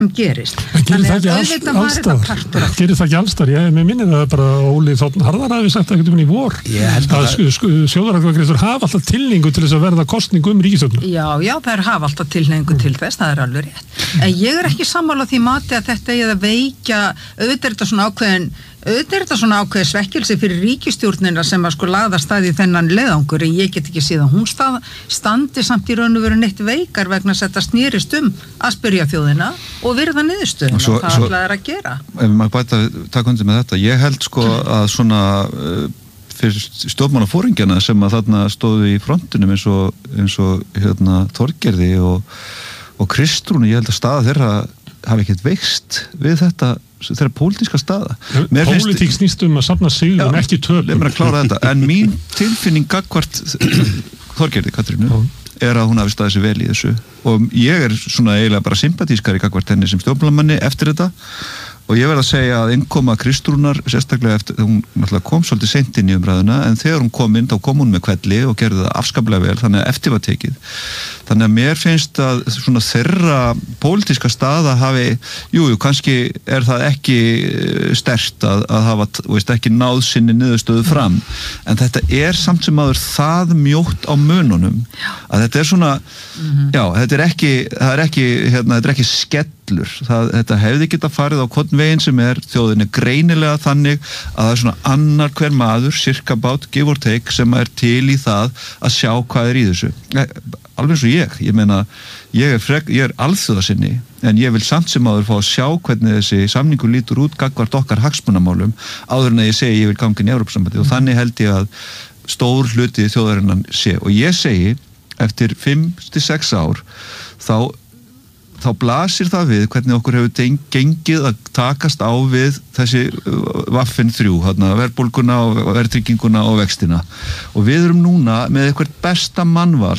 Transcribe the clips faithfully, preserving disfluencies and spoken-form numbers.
gerist. En gerir það ekki allstar? Gerir það ekki allstar? Ég með minni það bara Óli Þórn Harðar hafi sagt ekkert um í vor að sjóðaratkvæðagreiðslur hafa alltaf tilhneigingu til þess að verða kosning um ríkisstjórn. Já, já, þær hafa alltaf tilhneigingu til þess, það er alveg rétt. En ég er ekki sammála því mati að þetta eigi að veikja, auðvitað er þetta svona ákveðin auðvitað er þetta svona ákveð svekkilsi fyrir ríkisstjórnina sem að sko lagða stað í þennan leiðangur en ég get ekki séð að hún stað, standi samt í raun og veru neitt veikar vegna að þetta snýrist um að spyrja þjóðina og virða niðurstöðuna og það alltaf er að gera. Ef maður bæta taka undir með þetta, ég held sko að svona uh, fyrir stjórnmálaforingjana sem að þarna stóðu í frontinum eins og, eins og hérna Þorgerði og, og Kristrúnu, ég held að staða þeirra hafi ekkert veikst við þetta þeirra pólitíska staða. Pólitík snýst um að safna sigrum, ja, ekki töpum. Leif mér að klára þetta, en mín tilfinning gagnvart Þorgerði Katrínu ja. Er að hún hafi staðið sér vel í þessu og ég er svona eiginlega bara sympatískari gagnvart henni sem stjórnmálamanni eftir þetta og ég verð að segja að innkoma Kristrúnar sérstaklega eftir, hún náttúrulega kom svolítið seint inn í umræðuna en þegar hún kom inn þá kom hún með kvelli og gerði það afskaplega vel þannig að eftir var tekið þannig að mér finnst að svona þeirra pólitíska staða hafi jújú, kannski er það ekki sterkt að, að hafa, veist, ekki náð sinni niðurstöðu fram en þetta er samt sem aður það mjótt á mununum að þetta er svona mm-hmm. já, þetta er ekki það er ekki, hérna, þetta er ekki skellur það, þetta hefði geta farið á hvorn veginn sem er þjóðinni greinilega þannig að það er svona annar hver maður cirka bát, give or take sem er til í það að sjá hvað er í þessu alveg eins og ég, ég meina ég er, frek, ég er alþjóðasinni en ég vil samt sem áður fá að sjá hvernig þessi samningur lítur út gagnvart okkar hagsmunamálum áður en að ég segi ég vil ganga inn í Evrópusambandið og þannig held ég að stór hluti þjóðarinnar sé og ég segi eftir fimm til sex ár þá þá blasir það við hvernig okkur hefur gengið að takast á við þessi vaffin þrjú, hérna, verðbólguna og verðtrygginguna og vextina og við erum núna með eitthvað besta mannval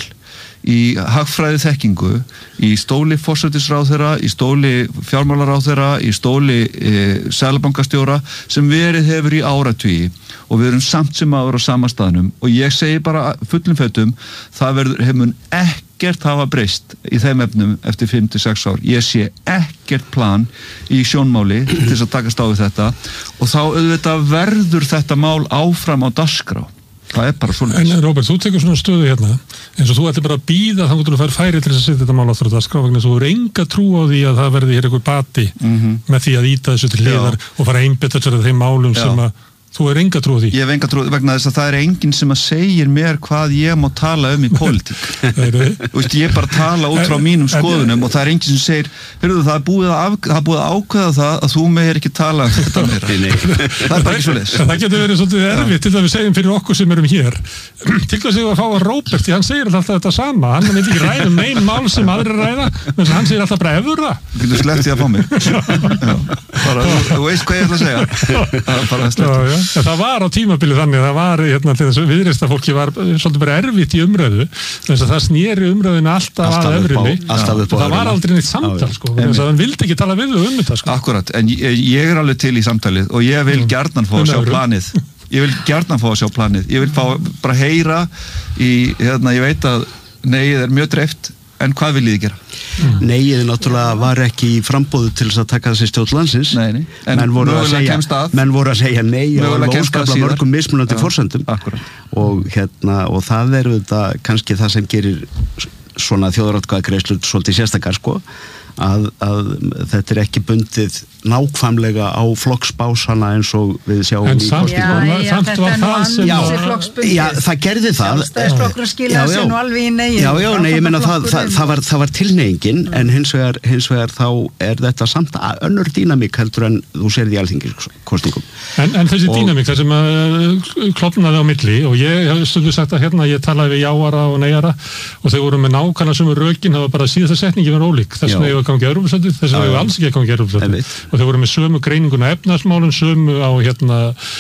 í hagfræði þekkingu, í stóli forsætisráðherra, í stóli fjármálaráðherra, í stóli e, seðlabankastjóra sem verið hefur í áratugi og við erum samt sem áður á sama staðnum og ég segi bara fullum fettum það verður hefur ekkert hafa breyst í þeim efnum eftir fimm til sex ár. Ég sé ekkert plan í sjónmáli til þess að takast á við þetta og þá auðvitað verður þetta mál áfram á dagskrá. Það er bara svoleiðis. En Róbert, þú tekur svona stöðu hérna eins og þú ættir bara að bíða þannig að þú fær færi til þess að setja þetta mál aftur á dagskrá vegna þú er enga trú á því að það verði hér einhver bati mm-hmm. með því að íta þessu til hliðar og fara að einbeita sér að þeim málum Já. Sem að þú er enga trú á því. Ég hef enga trú vegna þess að það er enginn sem að segir mér hvað ég má tala um í pólitík. Veist, ég bara tala út frá mínum skoðunum og það er enginn sem segir, heyrðu það er búið að, það er búið að ákveða það að þú meir ekki tala um þetta meira. Það er bara ekki svoleiðis. Það getur verið svolítið erfitt til að við segjum fyrir okkur sem erum hér. Til þess að ég var að fá að Róbert, því hann segir alltaf þetta sama. Hann vil ekki ræða um nein mál sem aðrir ræða, menn hann segir alltaf bara efur það. Þú getur sleppt því að fá mig. Bara, þú veist hvað ég ætla að segja. Það er bara sleppt. En það var á tímabili þannig að það var hérna, viðreista fólki var svolítið bara erfitt í umræðu þess að það sneri umræðinu alltaf, alltaf að öfrunni það var aldrei neitt samtal sko, þess að hann vildi ekki tala við um þetta sko. Akkurat, en ég, ég er alveg til í samtalið og ég vil gjarnan fá að sjá planið ég vil gjarnan fá að sjá planið ég vil fá bara heyra í, hérna, ég veit að neyið er mjög dreift en hvað viljið þið gera? Mm. Neyið náttúrulega var ekki í frambóðu til þess að taka þessi stjórn landsins nei, nei. En menn voru að segja, menn voru að segja nei og lóskapla mörgum mismunandi forsendum og, hérna, og það er þetta kannski það sem gerir svona þjóðaratkvæðagreiðslur svolítið sérstakar sko að, að þetta er ekki bundið nákvæmlega á flokksbásana eins og við sjáum en í kosningum. Já, samt var það sem já, það gerði það Sjálfstæðisflokkurinn skilaði sér nú alveg í negin. Já, já, nei, ég meina það, það, það var, það var tilneyingin mm. en hins vegar, hins vegar þá er þetta samt önnur dýnamík heldur en þú sérði í alþingiskosningum. En, en þessi og, dýnamík, það sem uh, klofnaði á milli og ég hef stundu sagt að hérna ég talaði við jáara og neyjara og þau voru með nákvæmlega sömu rökin, það var bara síðasta setningi var ólík, þess vegna ég var gangið Evrópusambandið, þess vegna ég var alls ekki að gangið Evrópusambandið og þau voru með sömu greininguna efnahagsmálum, sömu á hérna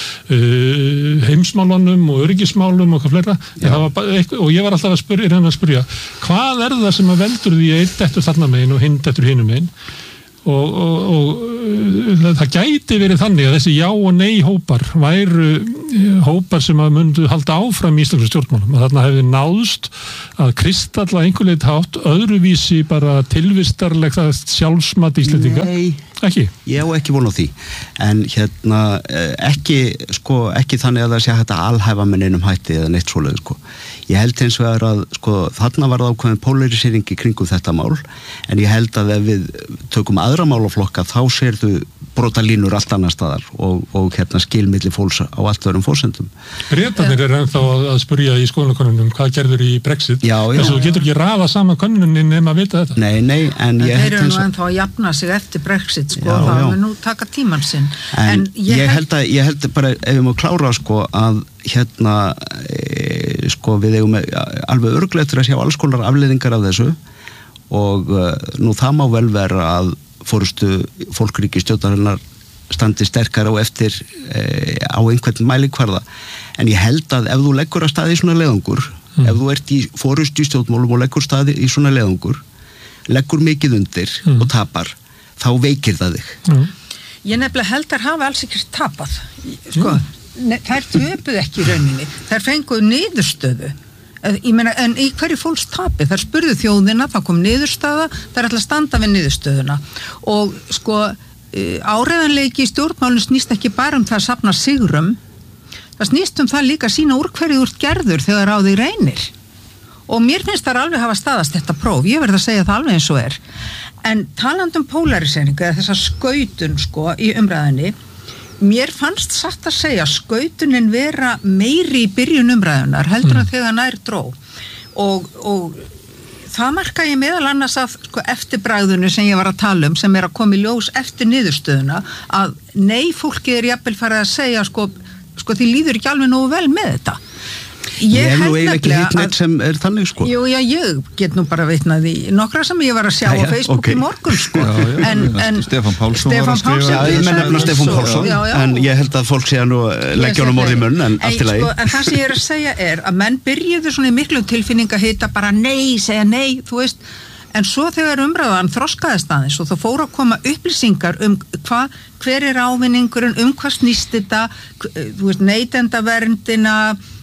uh, heimsmálunum og öryggismálum og hvað fleira eitthvað, og ég var alltaf að spyrja, að spyrja hvað er það sem að veldur því að einn dettur þarna megin og hinn dettur hinum megin og, og, og það gæti verið þannig að þessi já og nei hópar væru hópar sem að myndu halda áfram í íslensku stjórnmálum, að þarna hefði náðst að kristalla einhverleit hátt öðruvísi bara tilvistarlegt sjálfsmat íslendinga. Nei, ekki. Ég á ekki von á því, en hérna ekki, sko, ekki þannig að það sé hægt að alhæfa með neinum hætti eða neitt svoleið, sko. Ég held hins vegar að, sko, þarna var það ákveðin polarisering í kringum þetta mál, en ég held að ef við tökum aðra málaflokka þá sérðu brotalínur allt annar staðar og, og hérna skilmilli fólks á allt öðrum fórsendum. Bretarnir er ennþá að spurja í skoðanakönnunum hvað gerður í Brexit. Já, já. Þess að þú getur ekki raða saman könnunin nema að vita þetta. Nei, nei, en ég held þeir eru nú ennþá að jafna sig eftir Brexit, sko, já, það er nú taka tíman sinn. En, en ég, ég held að, ég held bara, ef við má klára, sko, að hérna, e, sko, við eigum alveg örglega til að sjá alls konar afleiðingar af þessu og uh, nú það má vel vera að fórustu fólkríki stjórnarinnar standi sterkar á eftir e, á einhvern mælikvarða, en ég held að ef þú leggur að staði í svona leiðangur, mm. ef þú ert í fórustu stjórnmálum og leggur staði í svona leiðangur, leggur mikið undir mm. og tapar, þá veikir það þig. Mm. Ég nefnilega held að hafa alls ekki tapað, sko, mm. þær töpuð ekki í rauninni, þær fenguð niðurstöðu. Ég meina, en í hverju fólks tapi, þar spurðu þjóðina, þá kom niðurstaða, þar ætla að standa við niðurstöðuna og sko áreiðanleiki í stjórnmálinu snýst ekki bara um það að safna sigrum, það snýst um það líka að sína úr hverju þú ert gerður þegar á því reynir og mér finnst þar alveg hafa staðast þetta próf, ég verð að segja það alveg eins og er, en talandum polariseringu eða þessa skautun sko í umræðinni, mér fannst satt að segja skautunin vera meiri í byrjun umræðunar heldur en mm. þegar nær dró og, og það marka ég meðal annars af sko, eftirbragðunu sem ég var að tala um sem er að koma í ljós eftir niðurstöðuna að nei fólki er jafnvel farið að segja sko, sko því líður ekki alveg nógu vel með þetta. Ég, ég er nú eiginlega ekki hitt neitt sem er þannig sko. Jú, já, ég get nú bara vitnað í nokkra sem ég var að sjá já, á Facebook okay. í morgun sko. Já, já, en, en Stefán Pálsson Stefán var að skrifa. Já, ég menn nefnilega Stefán Pálsson, já, já. en ég held að fólk sé að nú leggja honum orð í munn, en allt í lagi. Sko, en það sem ég er að segja er að menn byrjuðu svona í miklu tilfinning að hita bara nei, segja nei, þú veist, en svo þegar umræðan þroskaðist aðeins og það fóru að koma upplýsingar um hva, hver er ávinningurinn, um hvað snýst þetta, þú veist, neytendaverndina,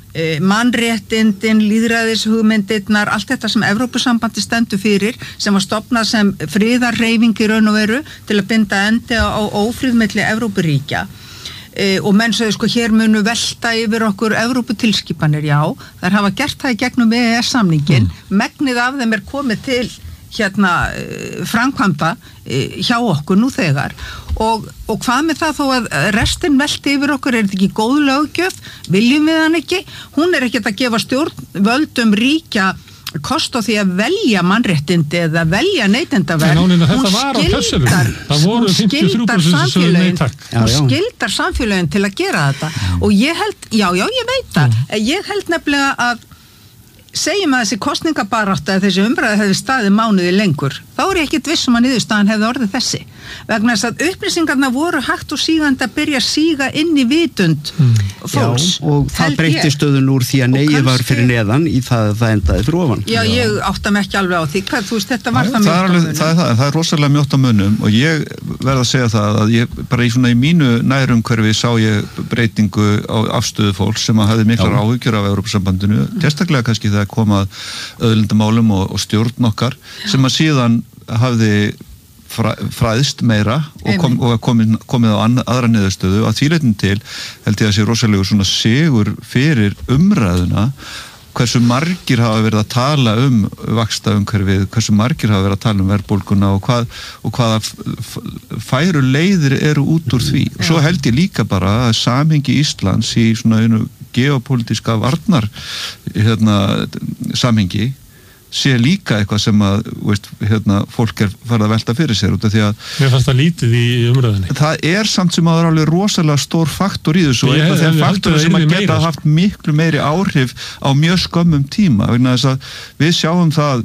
mannréttindin, lýðræðishugmyndirnar, allt þetta sem Evrópusambandi stendur fyrir, sem var stofnað sem friðarhreyfing í raun og veru til að binda endi á, á ófríð milli Evrópuríkja e, og menn sögðu sko hér munu velta yfir okkur Evróputilskipanir, já, þær hafa gert það í gegnum E E S-samningin, mm. megnið af þeim er komið til hérna framkvæmda hjá okkur nú þegar og, og hvað með það þó að restin velti yfir okkur, er þetta ekki góð löggjöf, viljum við hann ekki, hún er ekkert að gefa stjórnvöldum ríkja kost á því að velja mannréttindi eða velja neytendavernd, hún skildar hún skildar samfélögin hún skildar samfélögin til að gera þetta mm. og ég held, já já ég veit það mm. ég held nefnilega að segjum að þessi kosningabarátta eða þessi umræði hefði staðið mánuði lengur þá er ég ekkert viss um að niðurstaðan hefði orðið þessi vegna þess að upplýsingarna voru hægt og sígandi að byrja að síga inn í vitund mm. fólks. Já, og það breytti stöðun úr því að neyið var fyrir neðan í það það endaði fyrir ofan. Já, Já. ég átta mig ekki alveg á því hvað, þú veist, þetta var Æ, það mjótt á munum. Það er, það, það er rosalega mjótt á munum og ég verð að segja það að ég bara í svona í mínu nærumhverfi sá ég breytingu á afstöðu fólks sem að hafði miklar áhyggjur af Evrópusambandinu, mm. sérstaklega kannski þegar komað auðlindamálum og, og stjórn okkar Já. sem að síðan hafði fræðst meira og, kom, og komið, komið á annað, aðra niðurstöðu að þýleitin til held ég að sé rosalega svona sigur fyrir umræðuna hversu margir hafa verið að tala um vaxtaumhverfið, hversu margir hafa verið að tala um verðbólguna og, hvað, og hvaða færu leiðir eru út úr því. Og svo held ég líka bara að samhengi Íslands í svona einu geopolítiska varnar hérna, samhengi sé líka eitthvað sem að veist, hérna, fólk er farið að velta fyrir sér út af því að mér fannst það lítið í umræðinni það er samt sem að það er alveg rosalega stór faktor í þessu og eitthvað þegar faktor sem að geta meira. haft miklu meiri áhrif á mjög skömmum tíma vegna þess að við sjáum það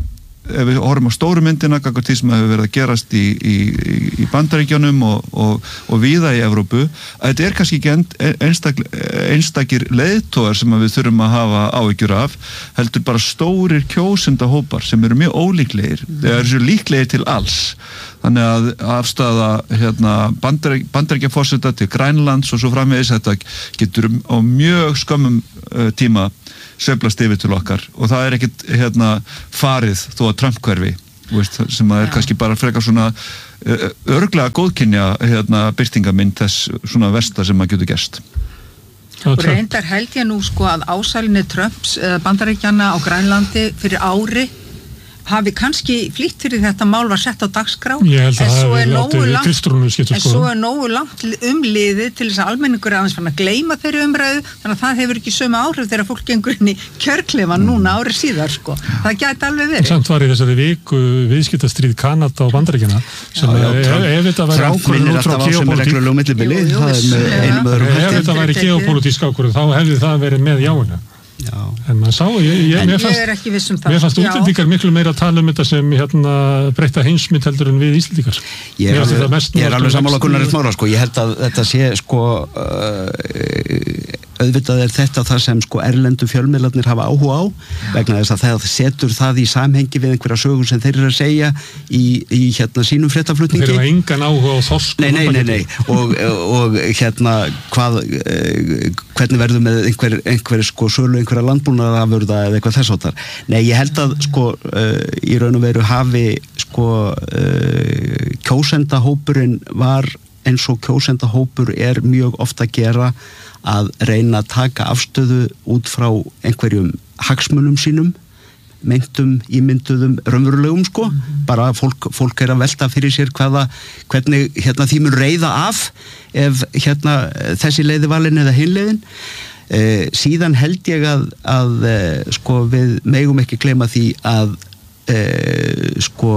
ef við horfum á stóru myndina gagnvart því sem hefur verið að gerast í, í, í Bandaríkjunum og, og, og víða í Evrópu, að þetta er kannski ekki einstak, einstakir leiðtogar sem við þurfum að hafa áhyggjur af, heldur bara stórir kjósendahópar sem eru mjög ólíklegir, mm. þeir eru svo líklegir til alls. Þannig að afstafa hérna, Bandaríkjaforseta til Grænlands og svo framvegis, þetta getur á mjög skömmum uh, tíma sveiflast yfir til okkar og það er ekkit hérna, farið þó að Trump hverfi veist, sem að er Já. kannski bara frekar svona uh, örglega góðkynja hérna, byrtingamind þess svona versta sem að getur gerst. Og reyndar held ég nú sko að ásælinni Trumps uh, Bandaríkjanna á Grænlandi fyrir ári hafi kannski flýtt fyrir þetta mál var sett á dagskrá en svo er nógu langt en svo er nógu langt umliðið til þess að almenningur er aðeins fann að gleyma þeirri umræðu þannig að það hefur ekki sömu áhrif þegar fólk gengur inn í kjörklefann núna árið síðar sko. Það gæti alveg verið. Samt var í þessari viku viðskiptastríð Kanada og Bandaríkjanna sem já, já, ef, ef þetta væri ákvörðun út frá geopólitík ef þetta væri geopólitísk ákvörðun þá hefði það verið með jáinu. Já. En maður sá, ég, ég, en mér fannst, ég er ekki viss um það. Mér fannst útlendingar miklu meira að tala um þetta sem hérna, breytta heimsmynd heldur en við Íslendingar. Ég er alveg, ég er alveg sammála Gunnar Smára, sko, ég held að þetta sé, sko, uh, auðvitað er þetta það sem sko erlendu fjölmiðlarnir hafa áhuga á, vegna þess að það setur það í samhengi við einhverja sögur sem þeir eru að segja í, í hérna sínum fréttaflutningi. Þeir hafa engan áhuga á þorsku. Nei, nei, nei, nei, og, og hérna, hvað, hvernig verður með einhver, einhver sko sölu einhverja landbúnaðarafurða eða eitthvað þess áttar. Nei, ég held að sko uh, í raun og veru hafi sko uh, kjósendahópurinn var eins og kjósendahópur er mjög ofta að gera að reyna að taka afstöðu út frá einhverjum hagsmunum sínum, meintum, ímynduðum, raunverulegum sko, mm-hmm. bara fólk, fólk er að velta fyrir sér hvaða, hvernig hérna því mun reiða af ef hérna þessi leiði valin eða hin leiðin. Eh, síðan held ég að, að eh, sko við megum ekki gleyma því að eh, sko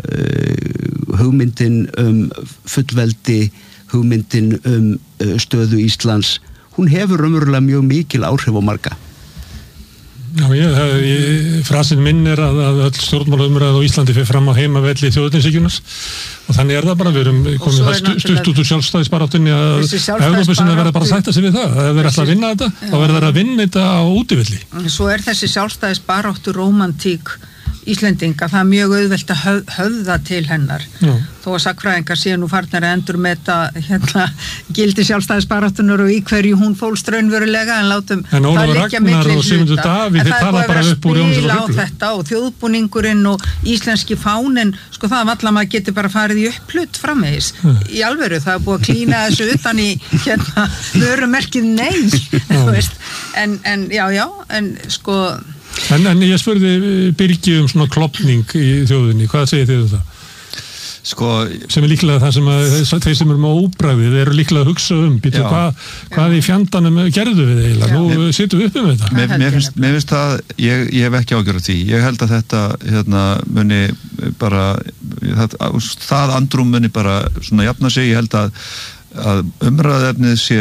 eh, hugmyndin um fullveldi, hugmyndin um eh, stöðu Íslands, hún hefur raunverulega mjög mikil áhrif á marga. Já, ég, ég, frasin minn er að, að öll stjórnmálaumræða á Íslandi fyrir fram á heimavelli þjóðernishyggjunar og þannig er það bara, við erum komið það stu, stu, stu, stu sjálfstæðisbaráttunni að Evrópusinni verður bara að sætta sig við það, ef þeir ætla að vinna þetta, já. Þá verður þeir að vinna þetta á útivelli. Svo er þessi sjálfstæðisbaráttu rómantík Íslendinga, það er mjög auðvelt að höf, höfða til hennar. Já. Þó að sagnfræðingar séu nú farnir að endur með þetta hérna, gildi sjálfstæðisbaráttunar og í hverju hún fólst raunverulega en látum en það liggja milli hluta. En það er bara að spila á þetta og þjóðbúningurinn og íslenski fáninn, sko það var allar maður getur bara farið í upplut framvegis. Ja. Í alvöru, það er búið að klína þessu utan í hérna, vörumerkið nei, þú veist. En, en já, já, en sko En, en ég spurði Birgi um svona klopning í þjóðinni, hvað segir þið um það? Sko, sem er líklega það sem að þeir sem eru með óbræðið eru líklega að hugsa um býtu, hvað, hvað í fjandanum gerðu við eiginlega, nú sittum við upp um þetta. Mér, mér, finnst, mér finnst það, ég, ég hef ekki ágjörð því, ég held að þetta hérna, muni bara það, það andrúm muni bara svona jafna sig, ég held að að umræðefnið sé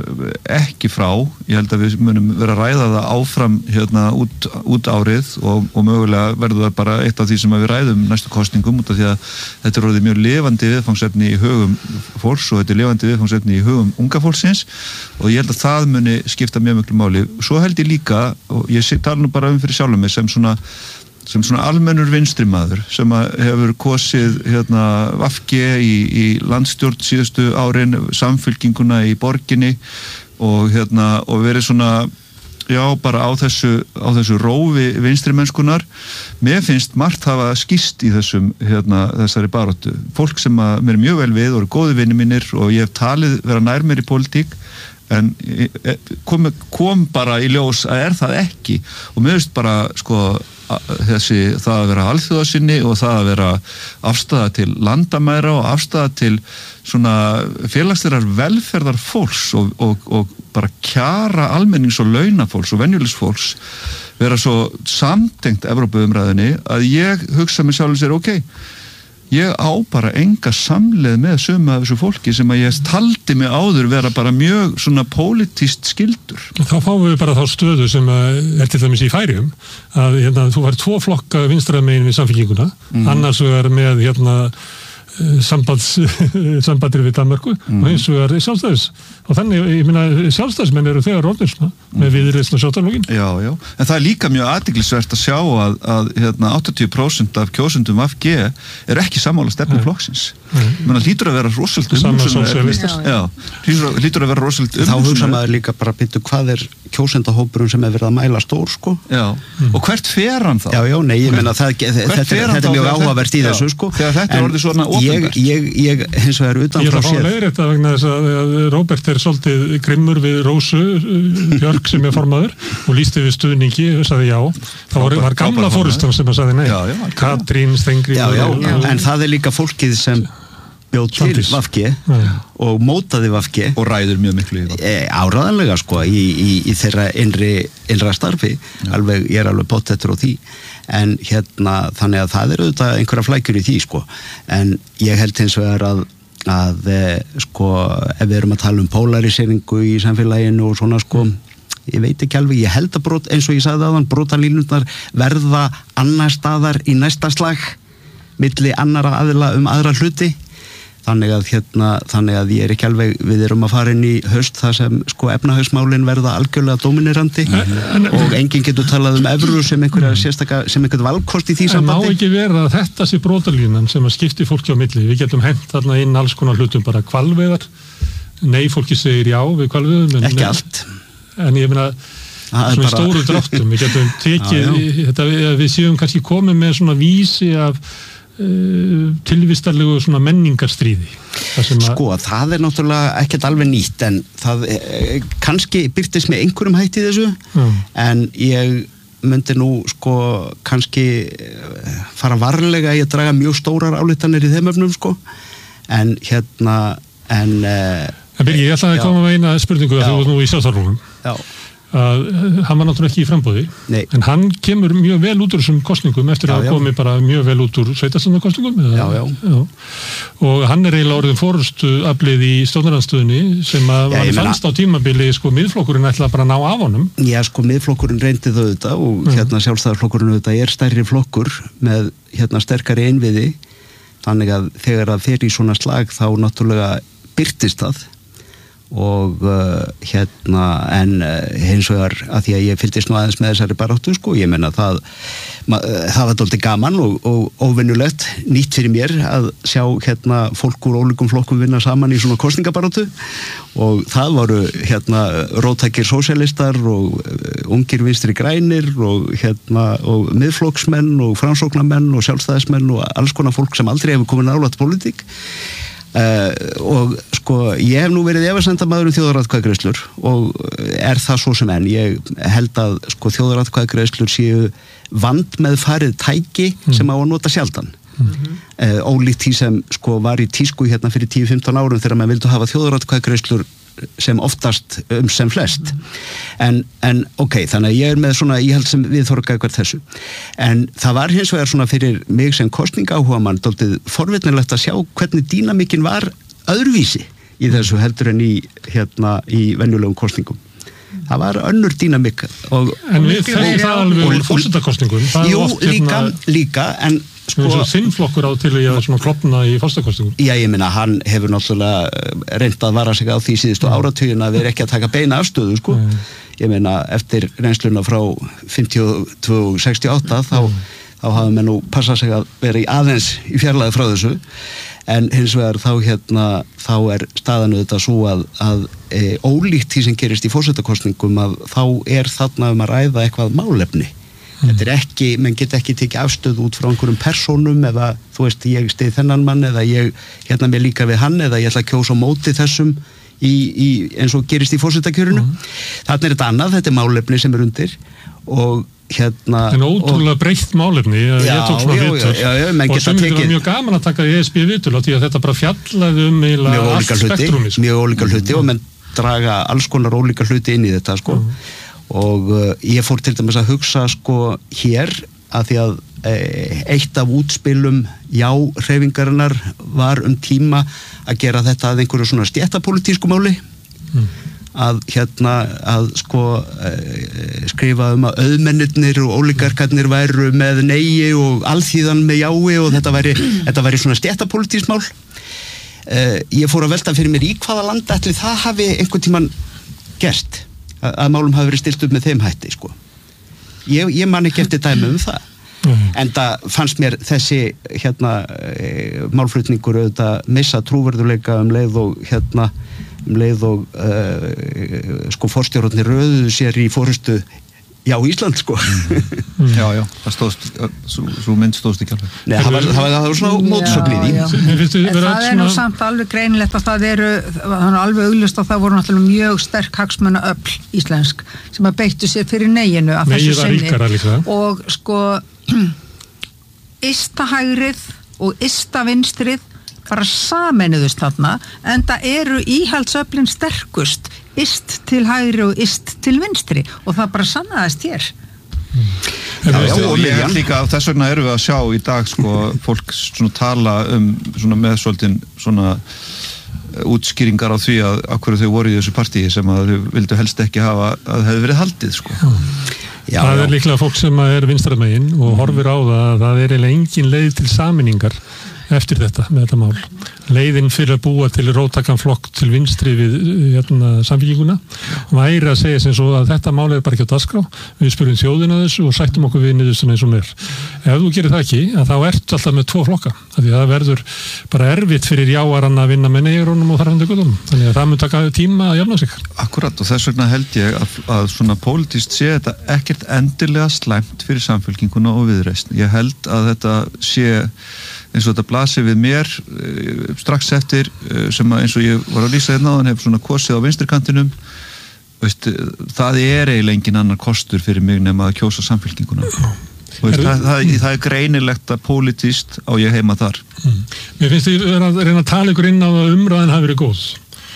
ekki frá, ég held að við munum vera að ræða það áfram hérna út, út árið og, og mögulega verður það bara eitt af því sem við ræðum næstu kosningum út af því að þetta er orðið mjög lifandi viðfangsefni í hugum fólks og þetta er lifandi viðfangsefni í hugum unga fólksins og ég held að það muni skipta mjög miklu máli. Svo held ég líka, og ég tala nú bara um fyrir sjálfum mig sem svona sem svona almennur vinstrimaður sem hefur kosið hérna V G í, í landstjórn síðustu árin, samfylkinguna í borginni og hérna og verið svona já bara á þessu, á þessu rófi vinstrimennskunar. Mér finnst margt hafa skýst í þessum hérna þessari baráttu. Fólk sem að mér er mjög vel við og eru góði vinir mínir og ég hef talið vera nær mér í pólitík en kom, kom bara í ljós að er það ekki og mér finnst bara sko þessi, það að vera alþjóðasinni og það að vera afstæða til landamæra og afstæða til svona félagslegar velferðar fólks og, og, og bara kjara almennings og launafólks og venjulegs fólks vera svo samtengt Evrópuumræðinni að ég hugsa mér sjálfum sér ok, ég á bara enga samleið með sömu af þessu fólki sem að ég taldi mig áður vera bara mjög svona pólitískt skildur. Þá fáum við bara þá stöðu sem er til dæmis í Færeyjum að hérna, þú var tvo flokka vinstramegin við Samfylkinguna, mm. annars er með hérna sambands sambandir við Danmörku mm. og eins og er sjálfstæðis og þannig, ég meina, sjálfstæðismenn eru þegar orðnir mm. með viðreisn og sjálfstæðarflokkin. Já, já, en það er líka mjög athyglisvert að sjá að, að hérna, áttatíu prósent af kjósendum V G er ekki sammála stefnu flokksins. Ég meina, hlýtur að vera rosalega umhugsunarefni. Já, já. Hlýtur að vera rosalega umhugsunarefni. Þá hugsa maður líka bara býttu hvað er kjósendahópurinn sem er verið að mæla stór, sko. Já, mm. og hvert fer hann þá? Já, já, nei, ég meina, það, þetta, þetta er mjög áhugavert í þessu, sko. Þegar þetta er orðið svona opinbert. Ég, ég, hins vegar utan frá sér. Ég er að fá leiðrétta vegna þess að Róbert er svolítið grimmur við Rósu Björk sem er formaður og lýsti við stuðningi og sagði já. Það var, var gamla fórustan sem að sagði nei. Já, já, Katrín, Stengri. Já, já, já, en það er líka fólkið sem bjóð til V G og mótaði V G og ræður mjög miklu í V G. E, áræðanlega sko í, í, í þeirra innri, innra starfi, alveg, ég er alveg pottettur á því, en hérna þannig að það er auðvitað einhverja flækjur í því sko, en ég held hins vegar að, að sko ef við erum að tala um polariseringu í samfélaginu og svona sko, ég veit ekki alveg, ég held að brot, eins og ég sagði aðan, brotalínurnar verða annar staðar í næsta slag milli annara aðila um aðra hluti. Þannig að, hérna, þannig að ég er ekki alveg, við erum að fara inn í haust þar sem sko efnahagsmálin verða algjörlega dominirandi mm. og enginn getur talað um evru sem einhverja sérstaka, sem einhvern valkost í því sambandi. En má ekki vera að þetta sé brotalínan sem að skipti fólki á milli, við getum hent þarna inn alls konar hlutum bara hvalveiðar, nei fólki segir já við hvalveiðum. Ekki allt. En ég meina, svona í bara... stóru dráttum, við getum tekið, já, já. Þetta, við séum kannski komið með svona vísi af tilvistarlegu svona menningarstríði það að... Sko, það er náttúrulega ekkert alveg nýtt en það eh, kannski byrtist með einhverjum hætti þessu mm. en ég myndi nú sko kannski fara varlega í að draga mjög stórar álítanir í þeim öfnum sko en hérna en, eh, en Birgir, ég ætlaði að koma með eina spurningu að þú var nú í sjálfstæðarflokknum Já að hann var náttúrulega ekki í framboði Nei. En hann kemur mjög vel út úr þessum kostningum eftir já, að hafa komið bara mjög vel út úr sveitarstjórnarkosningum já, já. Já. Og hann er eiginlega orðin forustu aflið í stjórnarandstöðunni sem að hann fannst á tímabili sko miðflokkurinn ætlaði bara að ná af honum. Já sko miðflokkurinn reyndi þau þetta og já. Hérna sjálfstæðarflokkurinn auðvitað er stærri flokkur með hérna sterkari innviði þannig að þegar það fer í svona slag þá náttúrulega byrtist það og uh, hérna en uh, hins vegar að því að ég fylgdist nú aðeins með þessari baráttu sko, ég menna það ma, uh, það var dálítið gaman og, og óvinnulegt, nýtt fyrir mér að sjá hérna fólk úr ólíkum flokkum vinna saman í svona kosningabaráttu og það voru hérna róttækir sósíalistar og uh, ungir vinstri grænir og hérna og miðflokksmenn og framsóknarmenn og sjálfstæðismenn og alls konar fólk sem aldrei hefur komið nálægt pólitík. Uh, og sko ég hef nú verið efasemdamaður um þjóðaratkvæðagreiðslur og er það svo sem enn ég held að sko þjóðaratkvæðagreiðslur séu vandmeðfarið tæki mm. sem á að nota sjaldan mm. uh, ólíkt því sem sko var í tísku hérna fyrir tíu til fimmtán árum þegar maður vildu hafa þjóðaratkvæðagreiðslur sem oftast um sem flest en, en ok, þannig að ég er með svona íhald sem við þorga eitthvað þessu en það var hins vegar svona fyrir mig sem kosningaáhuga mann dálítið forvitnilegt að sjá hvernig dýnamikinn var öðruvísi í þessu heldur en í hérna í venjulegum kosningum það var önnur dýnamikk og, en við þeim það alveg úr forsetakostningum jú, líka, líka en sko þinnflokkur á til að svona klopna í forsetakostningum já, ég minna, hann hefur náttúrulega reynt að vara sig á því síðustu mm. áratugina að við erum ekki að taka beina afstöðu sko mm. ég minna, eftir reynsluna frá fimmtíu og tvö og sextíu og átta þá, mm. þá hafa menn nú passað sig að vera í aðeins í fjarlæði frá þessu en hins vegar þá hérna þá er staðan auðvitað svo að, að e, ólíkt því sem gerist í forsetakostningum að þá er þarna um að ræða eitthvað málefni mm. þetta er ekki, menn get ekki tekið afstöð út frá einhverjum persónum eða þú veist ég stið þennan mann eða ég hérna mér líka við hann eða ég ætla að kjósa á móti þessum í, í, eins og gerist í forsetakjörinu mm. þarna er þetta annað, þetta er málefni sem er undir og hérna en ótrúlega breytt málefni já, ég tók svona viðtöl og sem þetta var mjög gaman að taka í E S B viðtöl því að þetta bara fjallaði um eiginlega allt spektrumi mjög ólíka hluti og menn draga alls konar ólíka hluti inn í þetta sko mm. og uh, ég fór til dæmis að hugsa sko hér að því að eitt af útspilum já-hreyfingarinnar var um tíma að gera þetta að einhverju svona stéttapólitísku máli mm. að hérna að sko skrifa um að auðmennirnir og ólígarkarnir væru með neigi og alþýðan með jái og þetta væri, þetta væri svona stéttapólitískt mál. Ég fór að velta fyrir mér í hvaða landa ætli það hafi einhvern tímann gerst að, að málum hafi verið stilt upp með þeim hætti sko. Ég, ég man ekki eftir dæmi um það. Mm. En það fannst mér þessi hérna e, málflutningur auðvitað missa trúverðuleika um leið og hérna um leið og e, sko forstjórarnir röðuðu sér í forystu já Ísland sko. Mm. Já, já, það stóðst svo, svo mynd stóðst ekki alveg. Nei, það var, það var, það var svona mótsögn í því. Það er nú samt alveg greinilegt að það eru, það er alveg augljóst að það voru náttúrulega mjög sterk hagsmunaöfl íslensk sem að beittu sér fyrir neginu að þessu sinni og sko ystahægrið og ystavinstrið bara sameinuðust þarna en það eru íhaldsöflin sterkust yst til hægri og yst til vinstri og það bara sannaðist hér. Mm. Já, já, og ég held líka að þess vegna erum við að sjá í dag sko fólk svona tala um svona með svolítinn svona útskýringar á því að af hverju þau voru í þessu partíi sem að þau vildu helst ekki hafa að hefði verið haldið sko. Já, það já. Er líklega fólk sem er vinstramegin og horfir á það að það er eiginlega engin leið til sameiningar eftir þetta með þetta mál. Leiðin fyrir að búa til róttakan flokk til vinstri við hérna, samfélkinguna væri að segja sem svo að þetta mál er bara ekki á dagskrá. Við spyrjum þjóðina þessu og sættum okkur við niðurstöðuna eins og mér. Ef þú gerir það ekki, að þá ertu alltaf með tvo flokka. Því að það verður bara erfitt fyrir jáarann að vinna með neyjarónum og þarfandi guðum. Þannig að það mun taka tíma að jafna sig. Akkurat og þess vegna held ég að, að svona pólitískt sé þetta ekkert endilega slæmt fyrir samfélkinguna og viðreisn. Ég held að þetta sé eins og þetta blasir við mér strax eftir sem að eins og ég var að lýsa hérna áðan hef svona kosið á vinstrikantinum veist, það er eiginlega engin annar kostur fyrir mig nema að kjósa samfélkinguna veist, það, það, það er greinilegt að pólitískt á ég heima þar mm. Mér finnst þið að reyna að tala ykkur inn á að umræðin hafi verið góð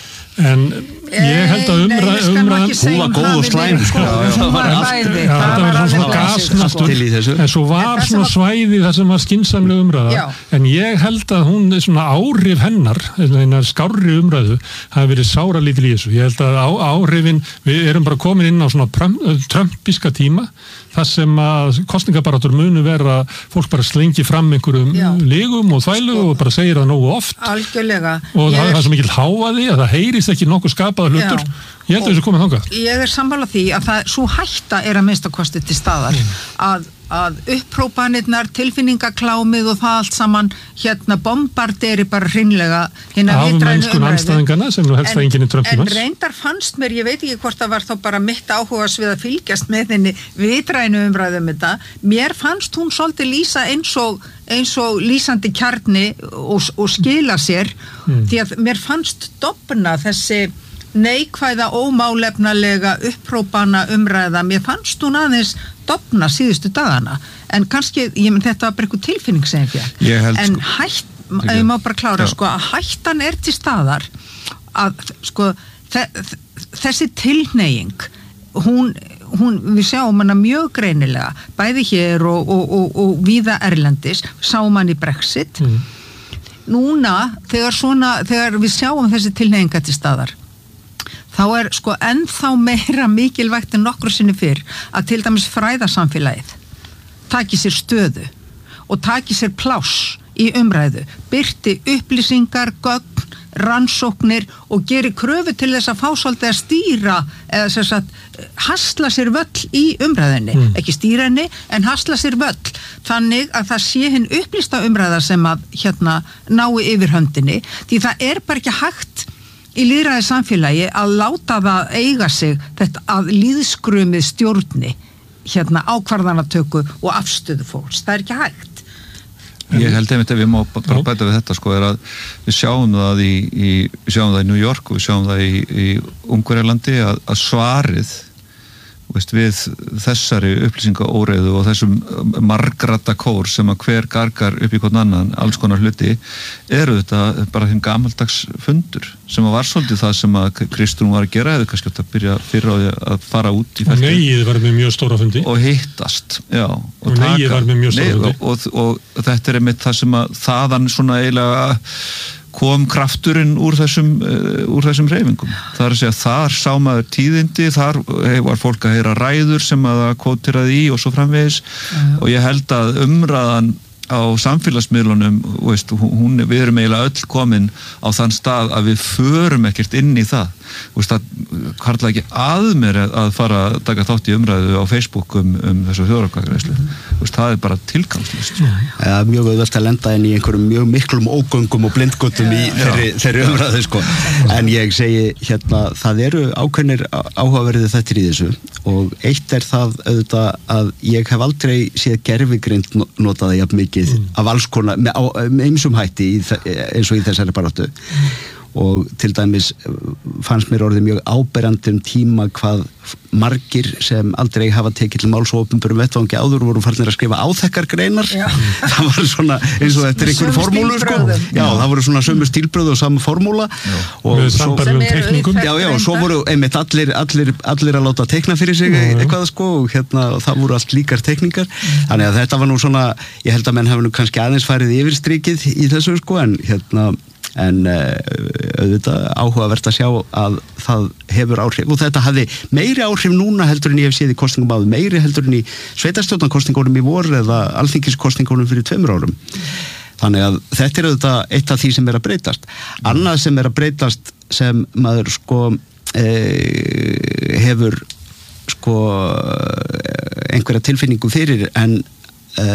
en ég held að umræðin umræðin hún var góð og slæm sko. það var bæði það var svona gasnastur en svo var svona svæði það sem var skynsamleg umræða en ég held að hún svona áhrif hennar einar skárri umræðu hafi verið sára lítil í þessu ég held að á, áhrifin við erum bara komin inn á svona trömpiska tíma það sem að kosningabarátur munu vera fólk bara slengi fram einhverjum legum og þvælu sko. Og bara segir það nógu oft algjörlega og það er svo mikil hávaði að það heyrist ekki nokkuð skapaða hlutur Já. Ég held að þessu komið þangað Ég er sammála því að það, svo hætta er að minnsta kosti til staðar mm. að, að upprópanirnar, tilfinningaklámið og það allt saman hérna bombarderi bara hreinlega hérna vitrænu umræðu sem nú helst að enginn í Trump-tímans en reyndar fannst mér, ég veit ekki hvort það var þá bara mitt áhugas við að fylgjast með henni vitrænu umræðu um þetta mér fannst hún svolítið lýsa eins og eins og lýsandi kjarni og, og skila sér mm. því að mér fannst dofna þessi neikvæða ómálefnalega upprópana umræða, mér fannst hún aðeins dofna síðustu dagana en kannski, ég menn þetta var bara eitthvað tilfinning sem ég fekk, en sko, hætt ég má bara klára, já. Sko, að hættan er til staðar að sko þessi tilhneiging hún, hún við sjáum hana mjög greinilega bæði hér og, og, og, og víða erlendis, sáum hann í Brexit mm. núna, þegar svona þegar við sjáum þessi tilhneiginga til staðar þá er sko ennþá meira mikilvægt en nokkru sinni fyrr að til dæmis fræðasamfélagið taki sér stöðu og taki sér pláss í umræðu, birti upplýsingar, gögn, rannsóknir og geri kröfu til þess að fá svolítið að stýra eða sem sagt hasla sér völl í umræðinni, mm. ekki stýra henni en hasla sér völl, þannig að það sé hinn upplýsta umræða sem að hérna nái yfir höndinni, því það er bara ekki hægt í lýðræði samfélagi að láta það eiga sig þetta að lýðskrumið stjórni hérna ákvarðanatöku og afstöðu fólks, það er ekki hægt Ég held einmitt ef við má bara bæta við þetta sko er að við sjáum það í, í við sjáum það í New York og við sjáum það í, í Ungverjalandi að, að svarið veist, við þessari upplýsingaóreiðu og þessum margrata kór sem að hver gargar upp í hvern annan, alls konar hluti, eru þetta bara þeim gamaldags fundur sem að var svolítið það sem að Kristrún var að gera, eða kannski að byrja fyrir á því að fara út í felti. Og negið var með mjög stóra fundi. Og hittast, já. Og, og negið var með mjög stóra fundi. Og, og, og þetta er einmitt það sem að þaðan svona eiginlega kom krafturinn úr þessum, uh, úr þessum hreyfingum. Það er að segja, þar sá maður tíðindi, þar var fólk að heyra ræður sem að það kvótiraði í og svo framvegis ja. Og ég held að umræðan á samfélagsmiðlunum, veist, hún, við erum eiginlega öll komin á þann stað að við förum ekkert inn í það. Veist, það karla ekki að mér að fara að taka þátt í umræðu á Facebook um, um þessu þjóðaratkvæðagreiðslu. Mm. Það er bara tilgangslist. Ja, ja, mjög auðvelt að lenda inn í einhverjum mjög miklum ógöngum og blindgötum ja, í þeirri, þeirri umræðu. Sko. En ég segi, hérna, það eru ákveðnir áhugaverðið þettir í þessu og eitt er það auðvitað að ég hef aldrei séð gervigreind notaði jafn mikið Mm. af alls konar, með, með ymsum hætti í, eins og í þessari baráttu og til dæmis fannst mér orðið mjög áberandi um tíma hvað margir sem aldrei hafa tekið til máls og opinberum vettvangi áður voru farnir að skrifa áþekkargreinar það var svona eins og eftir einhverju formúlu sko. Já, það voru svona sömu stílbröð og sama formúla og svo, já, já, og svo voru einmitt allir, allir, allir að láta teikna fyrir sig já, eitthvað sko og hérna og það voru allt líkar teikningar þannig að þetta var nú svona, ég held að menn hafa nú kannski aðeins farið yfir strikið í þessu sko en hérna en uh, auðvitað áhugavert að sjá að það hefur áhrif og þetta hafði meiri áhrif núna heldur en ég hef séð í kosningum áður, meiri heldur en í sveitarstjórnarkosningunum í vor eða alþingiskosningunum fyrir tveimur árum. Þannig að þetta er auðvitað eitt af því sem er að breytast. Annað sem er að breytast sem maður sko e, hefur sko einhverja tilfinningu fyrir en e,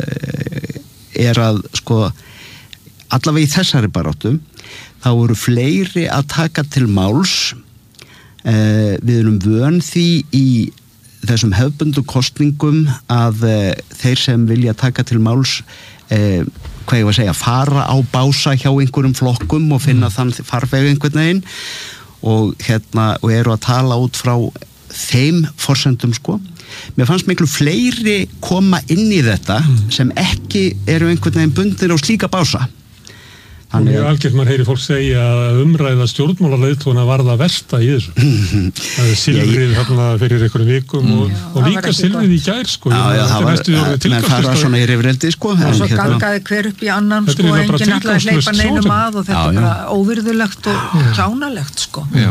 er að sko allavega í þessari baráttu þá eru fleiri að taka til máls eh, við erum vön því í þessum hefðbundu kosningum að eh, þeir sem vilja taka til máls eh, hvað ég var að segja, fara á bása hjá einhverjum flokkum og finna þann farveg einhvern veginn og, hérna, og eru að tala út frá þeim forsendum sko. Mér fannst miklu fleiri koma inn í þetta sem ekki eru einhvern veginn bundir á slíka bása. Og mjög algjört maður heyri fólk segja að umræða stjórnmálaleiðtogana var það versta í þessu. Það er silfrið þarna fyrir einhverjum vikum og, já, og líka silfrið í gær sko. Já, já, það var, menn það var svona í rifrildi sko. Og svo gangaði hver upp í annan sko, enginn ætlaði að hleypa neinum að og þetta er bara óvirðulegt og kjánalegt sko. Já.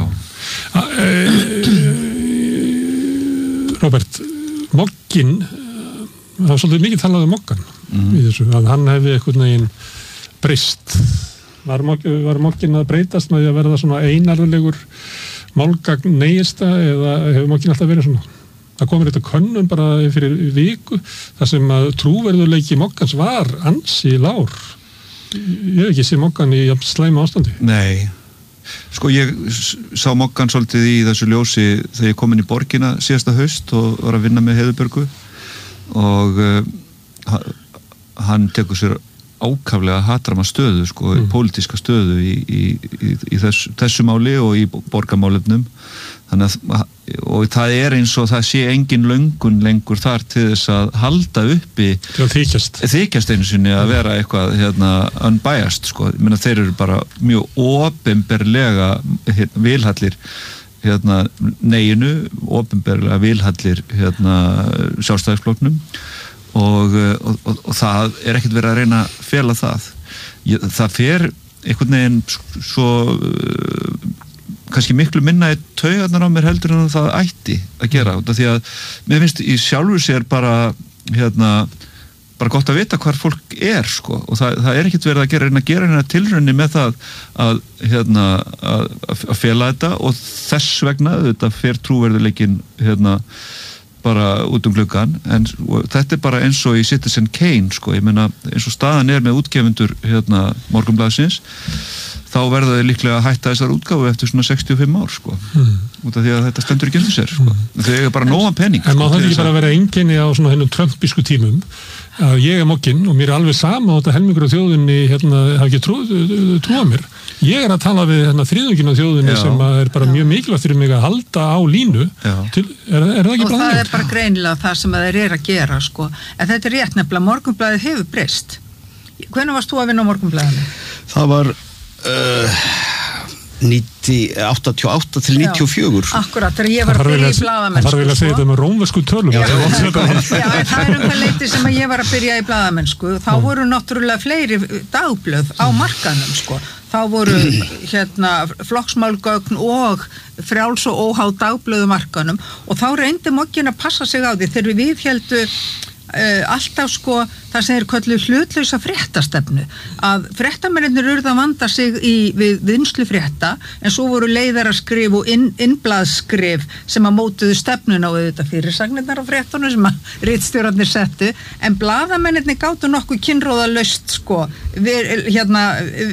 Róbert, Moggin, það var svolítið mikið talað um Moggan mm. í þessu, að hann hefði einhvern veginn breyst. Var, var Moggin að breytast með því að verða svona einarðulegur málgagn neyista eða hefur Moggin alltaf verið svona? Það komur þetta könnun bara fyrir viku þar sem að trúverðuleiki Moggans var ansi lár. Ég hef ekki séð Moggan í slæma ástandi. Nei, sko ég sá Moggan svolítið í þessu ljósi þegar ég kom inn í borgina síðasta haust og var að vinna með Heiðubergu og uh, hann tekur sér ákaflega hatrama stöðu sko, mm. pólitíska stöðu í, í, í, í þessu, þessu máli og í borgarmálefnum þannig að, og það er eins og það sé engin löngun lengur þar til þess að halda uppi þykjast. þykjast einu sinni að vera eitthvað hérna, unbiased sko, ég meina þeir eru bara mjög opinberlega hérna, vilhallir hérna, neginu, opinberlega vilhallir hérna, sjálfstæðisflokknum Og, og, og, og það er ekkert verið að reyna að fela það. Ég, það fer einhvern veginn svo uh, kannski miklu minna í taugarnar á mér heldur en það ætti að gera. Því að mér finnst í sjálfu sér bara, hérna, bara gott að vita hvar fólk er sko. Og það, það er ekkert verið að gera, reyna að gera hérna tilraunir með það að, hérna, að, að fela þetta og þess vegna þetta fer trúverðuleikin hérna bara út um gluggan, en þetta er bara eins og í Citizen Kane, sko, ég meina eins og staðan er með útgefundur hérna Morgunblaðsins, þá þá verða þau líklega að hætta þessar útgáfu eftir svona sextíu og fimm ár sko. Mm. Út af því að þetta stendur ekki undir sér sko. Mm. Þau eiga bara nógan pening. En má það ekki bara vera einkenni á svona hennum trömpísku tímum að ég er mokkinn og mér er alveg sama á þetta helmingur á þjóðinni hérna, hafa ekki trú, trúa mér. Ég er að tala við hérna, þriðunginn á þjóðinni Já. Sem er bara Já. Mjög mikilvægt fyrir mig að halda á línu til, er, er það ekki og bara það er bara greinilega það sem þeir eru að gera sko. En þetta er rétt nefnilega, Morgunblaðið hefur breyst. Hvenær varst þú að vinna á Morgunblaðinu? Það var uh, áttatíu og átta til níutíu og fjögur. Akkurat, þegar ég var að byrja í blaðamennsku. Það þarf vel að segja þetta með rómversku tölum. Já, já, það er um það leyti sem að ég var að byrja í blaðamennsku. Þá mm. voru náttúrulega fleiri dagblöð á markanum, sko. Þá voru hérna flokksmálgögn og frjáls og óháð dagblöðu markanum og þá reyndi mokkinn að passa sig á því þegar við héldu Uh, alltaf sko það sem er kölluð hlutlausa fréttastefnu að fréttamennir urðu að vanda sig í við vinnslu frétta en svo voru leiðaraskrif og inn, innblaðskrif sem að mótuðu stefnuna og auðvitað fyrirsagnirnar á fréttunum sem að ritstjórarnir settu en blaðamennir gátu nokkuð kynróðalaust sko við, hérna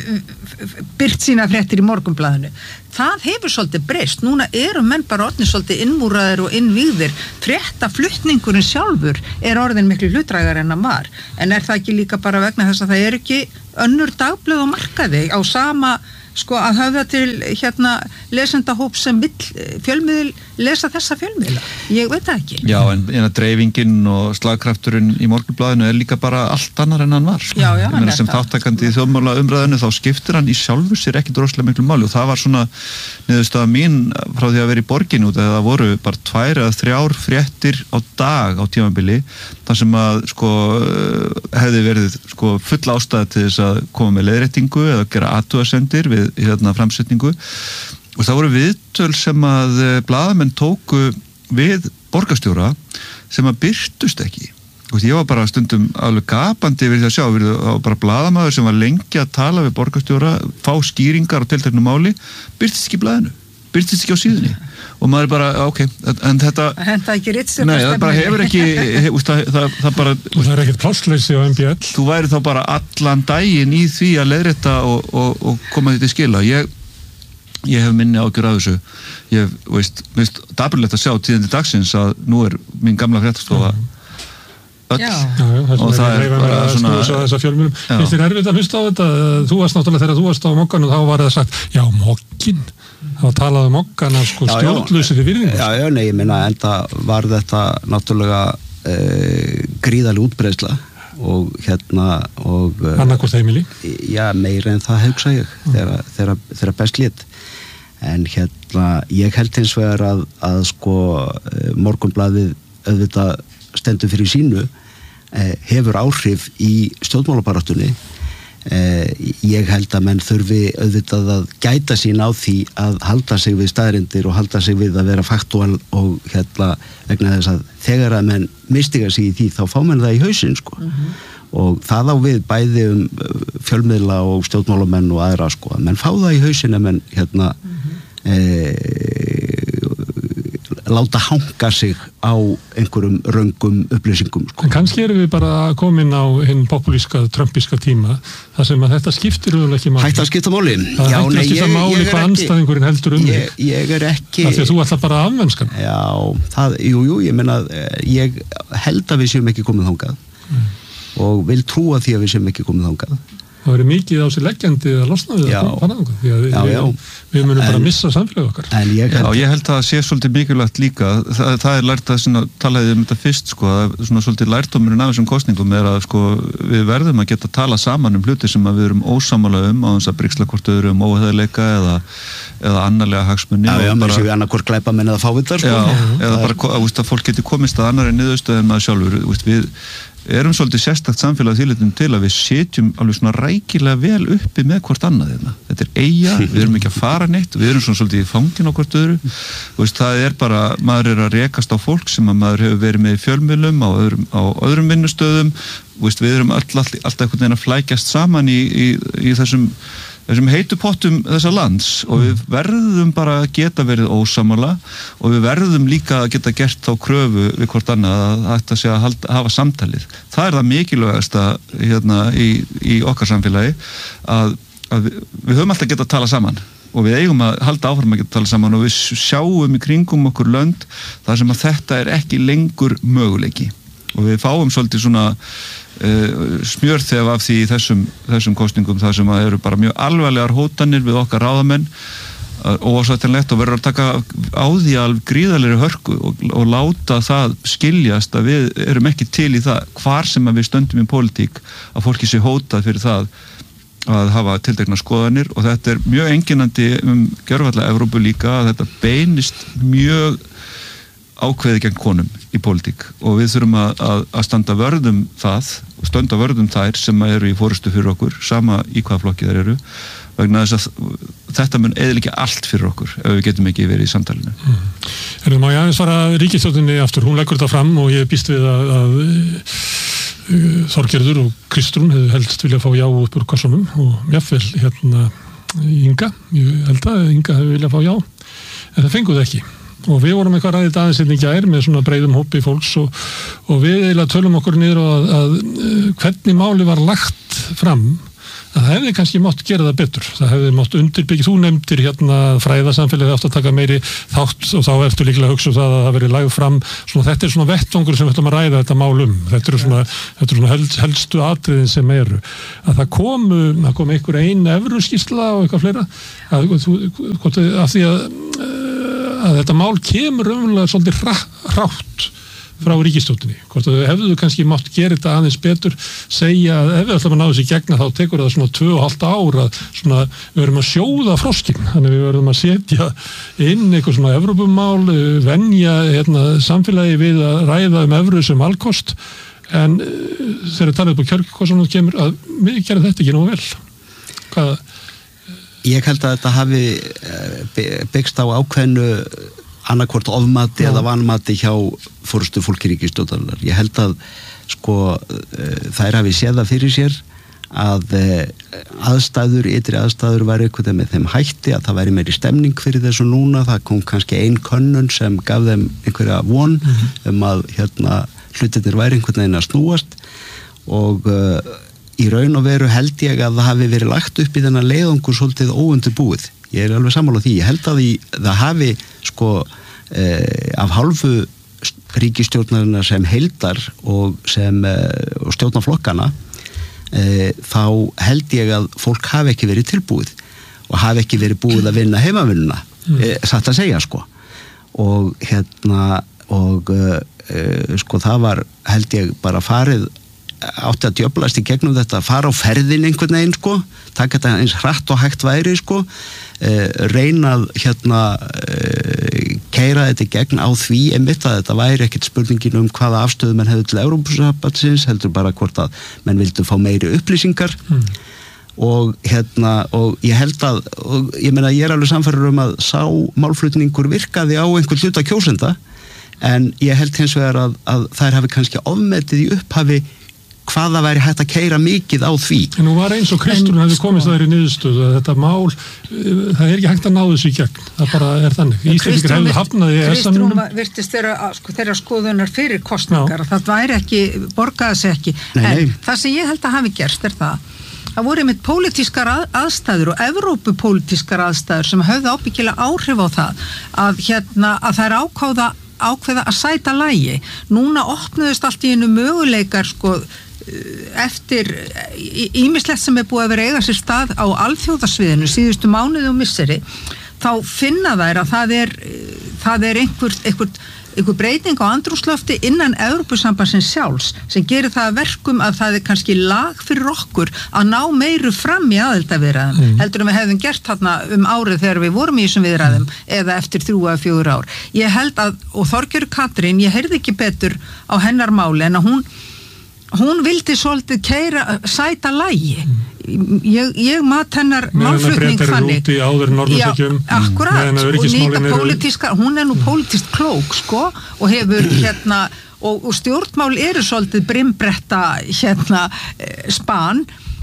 byrt sína fréttir í Morgunblaðinu. Það hefur svolítið breyst. Núna eru menn bara orðnir svolítið innmúraðir og innvígðir. Fréttaflutningurinn sjálfur er orðin miklu hlutdrægar en hann var. En er það ekki líka bara vegna þess að það er ekki önnur dagblöð á markaði á sama sko að höfða til hérna lesendahóp sem vill fjölmiðil lesa þessa fjölmiðla. Ég veit það ekki. Já, en, en að dreifingin og slagkrafturinn í Morgunblaðinu er líka bara allt annar en hann var. Sko. Já, já, hann er sem þáttakandi í þjóðmála umræðinu þá skiptir hann í sjálfur sér ekki droslega miklu máli og það var svona niðurstaða mín frá því að vera í borginu út að það voru bara tvær eða þrjár fréttir á dag á tímabili þar sem að sko hefði verið sko full ástæða til þess að koma með leiðréttingu eða gera athugasemdir við hérna framsetningu og það voru viðtöl sem að blaðamenn tóku við borgarstjóra sem að birtust ekki og ég var bara stundum alveg gapandi yfir því að sjá, það var bara blaðamaður sem var lengi að tala við borgarstjóra fá skýringar á tilteknu máli birtist ekki í blaðinu, birtist ekki á síðunni og maður bara, ok, en þetta það henta ekki ritstjórn nei, það bara hefur ekki hef, það, það, það bara það er ekkert plássleysi á M B L þú væri þá bara allan daginn í því að leiðrétta og, og, og koma því til skila ég, ég hef minni ágjör af þessu ég hef, veist, veist dapurlegt að sjá tíðandi dagsins að nú er mín gamla fréttastofa mm. öll já. Já, já, og það er bara svona þessa fjölmiðlum finnst þér erfitt að hlusta á þetta þú varst náttúrulega þegar þú varst á mokkan og þá var það sagt já mokkin það var talað um mokkan af sko stjórnlausri virðingu já já nei ég minna enda var þetta náttúrulega e, gríðaleg útbreiðsla og hérna og annarkvort heimili já meira en það hugsa ég mm. þegar, þegar best lét en hérna ég held hins vegar að, að sko Morgunblaðið auðvitað stendur fyrir sínu eh, hefur áhrif í stjórnmálabaráttunni eh, ég held að menn þurfi auðvitað að gæta sín á því að halda sig við staðreyndir og halda sig við að vera faktúal og hérna vegna þess að þegar að menn mistiga sig í því þá fá menn það í hausinn sko mm-hmm. og það á við bæði um fjölmiðla og stjórnmálamenn og aðra sko að menn fá það í hausinn að menn hérna mm-hmm. eh, láta hanga sig á einhverjum röngum upplýsingum sko. En kannski erum við bara komin á hinn populíska, trumpíska tíma þar sem að þetta skiptir auðvitað ekki máli. Hægt að skipta máli. Það hægt að skipta máli hvað anstæðingurinn heldur um ég, ég er ekki það því að þú ætla bara að afmennskan. Já, það, jú, jú, ég meina ég held að við séum ekki komið þangað mm. og vil trúa því að við séum ekki komið þangað. Það verið mikið á sig leggjandi að losna við það fara þangað því að við, já, já. við, við munum en, bara að missa samfélagið okkar. Ég held, já, ég held að það sé svolítið mikilvægt líka það, það er lært að svona, talaði um þetta fyrst sko, að svona svolítið lærtómurinn af þessum kosningum er að sko, við verðum að geta tala saman um hluti sem að við erum ósammála um á þess að brigsla hvort öðru um óheðileika eða, eða annarlega hagsmunni Já, já, mér séu við annarkvort glæpamenn eða fávittar sko. Já, eða bara að, að fólk geti komist að annarri niðurstöðu en maður sjálfur úst, við erum svolítið sérstakt samfélag þýlitum til að við setjum alveg svona rækilega vel uppi með hvort annað hérna. Þetta er eiga, við erum ekki að fara neitt, við erum svona svolítið í fangin á hvort öðru. Veist, það er bara, maður er að rekast á fólk sem að maður hefur verið með í fjölmiðlum á öðrum, á öðrum vinnustöðum. Veist, við erum alltaf, alltaf einhvern veginn að flækjast saman í, í, í þessum þessum heitu pottum þessa lands og við verðum bara að geta verið ósammála og við verðum líka að geta gert þá kröfu við hvort annað að þetta sé að halda, hafa samtalið. Það er það mikilvægasta hérna í, í okkar samfélagi að, að við, við höfum alltaf getað að tala saman og við eigum að halda áfram að geta að tala saman og við sjáum í kringum okkur lönd þar sem að þetta er ekki lengur möguleiki og við fáum svolítið svona uh, smjörþef af því í þessum, þessum kosningum þar sem að eru bara mjög alvarlegar hótanir við okkar ráðamenn óásættanlegt og verður að taka á því alveg gríðarlegri hörku og, og láta það skiljast að við erum ekki til í það hvar sem að við stöndum í pólitík að fólki sé hótað fyrir það að hafa tiltekna skoðanir og þetta er mjög einkennandi um gjörfalla Evrópu líka að þetta beinist mjög ákveði gegn konum í pólitík og við þurfum að, að, að standa vörðum það og standa vörðum þær sem eru í forystu fyrir okkur sama í hvaða flokki þær eru vegna þess að þetta mun eyðileggja allt fyrir okkur ef við getum ekki verið í samtalinu. Mm. Erum má ég aðeins fara ríkisstjórninni aftur, hún leggur þetta fram og ég býst við að, að uh, Þorgerður og Kristrún hefðu helst vilja fá já út úr kassunum og jáfnvel hérna Inga, ég held að Inga hefðu vilja fá já, en það fenguð ekki. Og við vorum eitthvað ræðið aðeins hérna í gær með svona breiðum hópi fólks og, og við eiginlega tölum okkur niður og að, að hvernig máli var lagt fram að það hefði kannski mátt gera það betur. Það hefði mátt undirbyggja, þú nefndir hérna fræðasamfélagið átt að taka meiri þátt og þá ertu líklega að hugsa um það að það veri lagð fram, svona þetta er svona vettvangur sem við ætlum að ræða þetta mál um. Þetta eru svona, þetta eru svona held, helstu atriðin sem eru. Að það komu, það kom einhver ein evruskýrsla og eitthvað fleira, að, að, að því að, að þetta mál kemur umlega svolítið hrátt frá ríkisstjórninni. Hvort að þau hefðu kannski mátt gera þetta aðeins betur, segja að ef við ætlum að ná þessi gegna þá tekur það svona tvö og hálft ár að svona við verðum að sjóða froskinn, þannig við verðum að setja inn eitthvað svona Evrópumál, venja hérna, samfélagi við að ræða um evru sem alkost, en þegar talað upp á kjörgkosunum kemur að við gerum þetta ekki nógu vel. Hvað? Ég held að þetta hafi byggst á ákveðnu annarkvort ofmati eða vanmati hjá forystu fólki ríkisstjórnarinnar. Ég held að sko þær hafi séð það fyrir sér að aðstæður, ytri aðstæður væri eitthvað með þeim hætti að það væri meiri stemning fyrir þessu núna. Það kom kannski ein könnun sem gaf þeim einhverja von mm-hmm. um að hérna hlutirnir væri einhvern veginn að snúast og uh, í raun og veru held ég að það hafi verið lagt upp í þennan leiðangur svolítið óundirbúið. Ég er alveg sammála því. Ég held að því, það hafi sko eh, af hálfu ríkisstjórnarina sem heildar og sem eh, og stjórnarflokkana eh, þá held ég að fólk hafi ekki verið tilbúið og hafi ekki verið búið að vinna heimavinnuna, mm. eh, satt að segja sko. Og hérna og eh, sko það var held ég bara farið átti að djöflast í gegnum þetta, fara á ferðin einhvern veginn sko, taka þetta eins hratt og hægt væri sko, eh, reynað hérna eh, keyra þetta í gegn á því einmitt að þetta væri ekkert spurningin um hvaða afstöðu menn hefðu til Evrópusambandsins, heldur bara hvort að menn vildu fá meiri upplýsingar mm. og hérna og ég held að, og ég meina ég er alveg samfærður um að sá málflutningur virkaði á einhvern hluta kjósenda en ég held hins vegar að, að þær hafi kannski ofmetið í upphafi hvaða væri hægt að keyra mikið á því. En nú var eins og Kristrún hefði komist það í niðurstöðu að þetta mál, það er ekki hægt að ná þessu í gegn, það bara er þannig. Íslendingar hefði hafnaði í Kristrún virtist þeirra, sko, þeirra skoðunar fyrir kosningar, það væri ekki, borgaði sig ekki, nei, en nei. Það sem ég held að hafi gerst er það, það voru einmitt pólitískar aðstæður og Evrópupólitískar aðstæður sem höfðu ábyggilega áhrif á það að, hérna, að þær ákváða ákveða að sæta lagi. Núna opnuðust allt í einu möguleikar sko eftir ýmislegt sem er búið að vera eiga sér stað á alþjóðasviðinu síðustu mánuði og misseri, þá finna þær að það er, það er einhver, einhver, einhver breyting á andrúmslofti innan Evrópusambandsins sjálfs sem gerir það verkum að það er kannski lag fyrir okkur að ná meiru fram í aðildarviðræðum mm. heldur en við hefðum gert þarna um árið þegar við vorum í þessum viðræðum mm. eða eftir þrjú eða fjögur ár. Ég held að, og Þorgerður Katrín, ég heyrði ekki betur á hennar máli en að hún hún vildi svolítið keyra sæta lagi ég, ég mat hennar málflutning þannig úti áður norðursækjum akkurat, og líka pólitíska hún er nú pólitískt klók sko og hefur hérna og, og stjórnmál eru svolítið brimbretta hérna span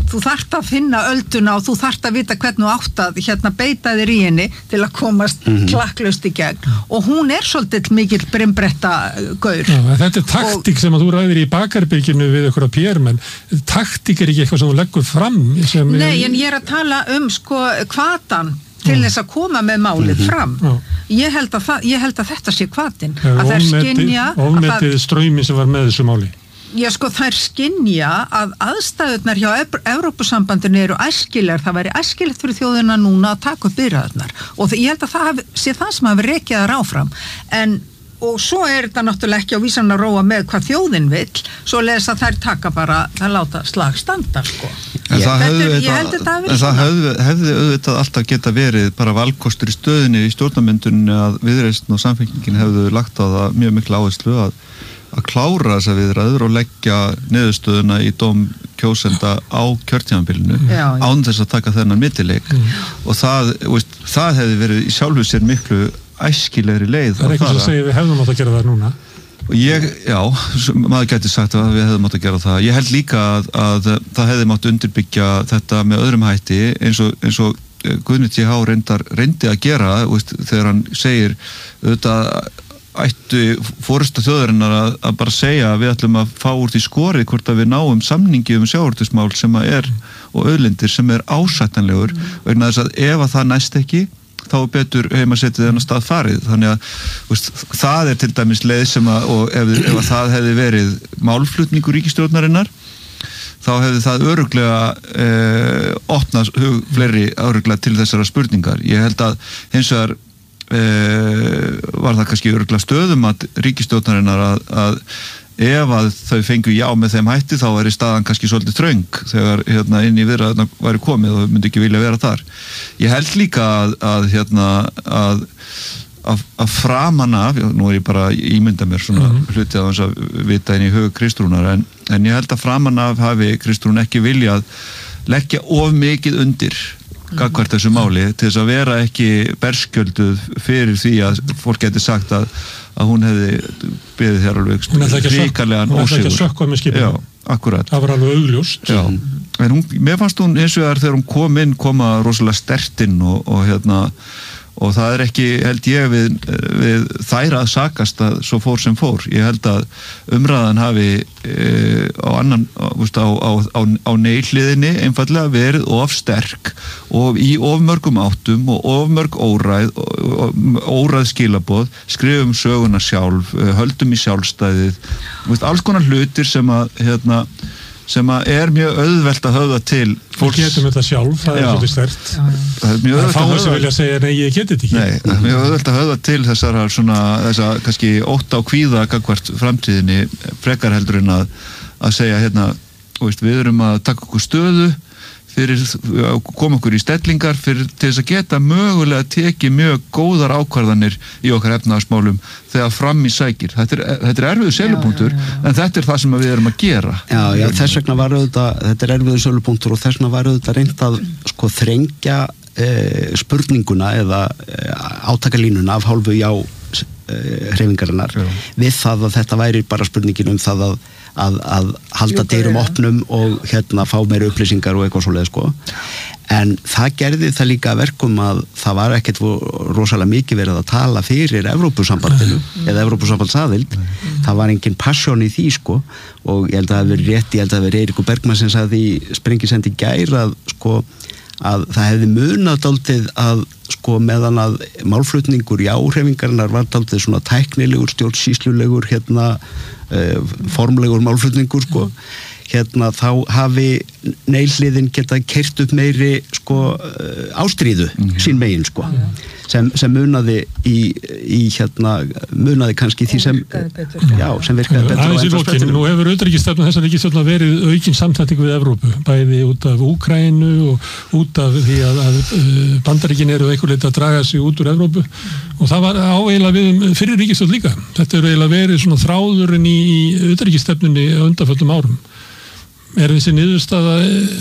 þú þarft að finna ölduna og þú þarft að vita hvernig þú átt að hérna beita þér í henni til að komast mm -hmm. klakklaust í gegn og hún er svolítið mikill brimbretta gaur. Já, þetta er taktík og, sem að þú ræðir í bakarbyrginu við ykkur að P R menn, taktík er ekki eitthvað sem þú leggur fram sem Nei, en ég er að tala um sko hvatan til mm. þess að koma með málið mm-hmm. fram Já. Ég held að, það, ég held að þetta sé hvatin ja, að þær skynja ofmetið ströymin sem var með þessu máli Já sko þær skynja að aðstæðurnar hjá Evrópusambandinu eru æskilegar, það væri æskilegt fyrir þjóðina núna að taka upp byrjaðurnar og ég held að það hef, sé það sem hafi rekið þar áfram en og svo er þetta náttúrulega ekki á vísan að róa með hvað þjóðin vill, svo lesa þær taka bara, það láta slag standa sko. En ég, það hefði, þetta, ég held þetta að vera hefði, hefði auðvitað alltaf geta verið bara valkostur í stöðinni í stjórnarmyndunni að Viðreisn og Samfylkingin hefðu lagt á það mjög mikla áherslu að, að klára þessa viðræður og leggja niðurstöðuna í dóm kjósenda á kjörtímabilinu án þess að taka þennan millileik mm. og það, veist, það hefði verið í sjálfu sér miklu æskilegri leið. Það er ekki svo að segja við hefðum átt að gera það núna. Ég, já, maður gæti sagt að við hefðum átt að gera það. Ég held líka að, að það hefði mátt undirbyggja þetta með öðrum hætti eins og, eins og Guðni T H reyndar reyndi að gera, veist, þegar hann segir auðvitað ættu forysta þjóðarinnar að, að bara segja að við ætlum að fá úr því skorið hvort að við náum samningi um sjávarútvegsmál sem að er og auðlindir sem er ásættanlegur mm. vegna þess að ef að það næst ekki þá er betur heima setið þennan stað farið þannig að veist, það er til dæmis leið sem að og ef, ef að það hefði verið málflutningur ríkisstjórnarinnar þá hefði það öruglega eh, opnað hug fleiri öruglega til þessara spurningar. Ég held að hins vegar eh, var það kannski öruglega stöðum að ríkisstjórnarinnar að, að ef að þau fengu já með þeim hætti þá er í staðan kannski svolítið þröng þegar hérna, inn í viðræðuna væri komið og myndi ekki vilja vera þar. Ég held líka að, að, hérna, að, að, að framan af, nú er ég bara ímynda mér svona mm -hmm. hluti að þess að vita inn í hug Kristrúnar en, en ég held að framan af hafi Kristrún ekki viljað leggja of mikið undir gagnvart þessu máli til þess að vera ekki berskjölduð fyrir því að fólk geti sagt að að hún hefði beðið þér alveg ríkarlegan ósigur. Hún ætla ekki að sökkva með skipinu. Já, akkurat. Það var alveg augljóst. Já, en hún, mér fannst hún eins og þegar hún kom inn koma rosalega stertinn og, og hérna og það er ekki, held ég, við, við þær að sakast að svo fór sem fór. Ég held að umræðan hafi e, á annan, á, á, á, á, á neilliðinni einfallega verið of sterk og í of mörgum áttum og of mörg óræð, óræð skilaboð, skrifum söguna sjálf, höldum í sjálfstæðið, veist, alls konar hlutir sem að, hérna, sem að er mjög auðvelt að höfða til fólks. Við getum þetta sjálf, það já. Er svolítið stert. Það er mjög auðvelt að höfða. Fáið sem vilja segja, nei, ég geti þetta ekki. Nei, það er mjög auðvelt að höfða til þessar svona, þessa kannski ótta á kvíða gagnvart framtíðinni, frekar heldur en að, að segja, hérna, veist, við erum að taka okkur stöðu fyrir að koma okkur í stellingar fyrir til þess að geta mögulega tekið mjög góðar ákvarðanir í okkar efnahagsmálum þegar fram í sækir. Þetta er, þetta er erfiður sölupunktur en þetta er það sem við erum að gera. Já, já, þess vegna var auðvitað, þetta er erfiður sölupunktur og þess vegna var auðvitað reynt að sko þrengja eh, spurninguna eða eh, átakalínuna af hálfu já eh, hreyfingarinnar við það að þetta væri bara spurningin um það að Að, að halda dyrum opnum og hérna fá meira upplýsingar og eitthvað svoleið sko. En það gerði það líka verkum að það var ekkert rosalega mikið verið að tala fyrir Evrópusambandinu mm. eða Evrópusambandsaðild mm. það var engin passion í því sko og ég held að það hefði verið rétt, ég held að það hefði verið Eiríkur Bergmann sem sagði í Sprengisendi gær að sko að það hefði munað dálítið að sko meðan að málflutningur í áhreifingarinnar var dálítið svona tæknilegur, stjórnsýslulegur hérna uh, formlegur málflutningur sko hérna þá hafi neilliðin geta keyrt upp meiri sko uh, ástríðu mm-hmm. sín megin sko mm-hmm. sem, sem munaði í, í hérna munaði kannski því sem já, sem virkaði betur aðeins í lokin, nú hefur utanríkisstefna þessar ríkisstjórnar verið aukin samþætting við Evrópu, bæði út af Úkraínu og út af því að, að Bandaríkin eru einhver leyti að draga sig út úr Evrópu og það var áeiginlega við fyrir ríkisstjórn líka þetta eru eiginlega verið svona þráðurinn í utanríkisstefnunni á undanföllum árum er þessi niðurstaða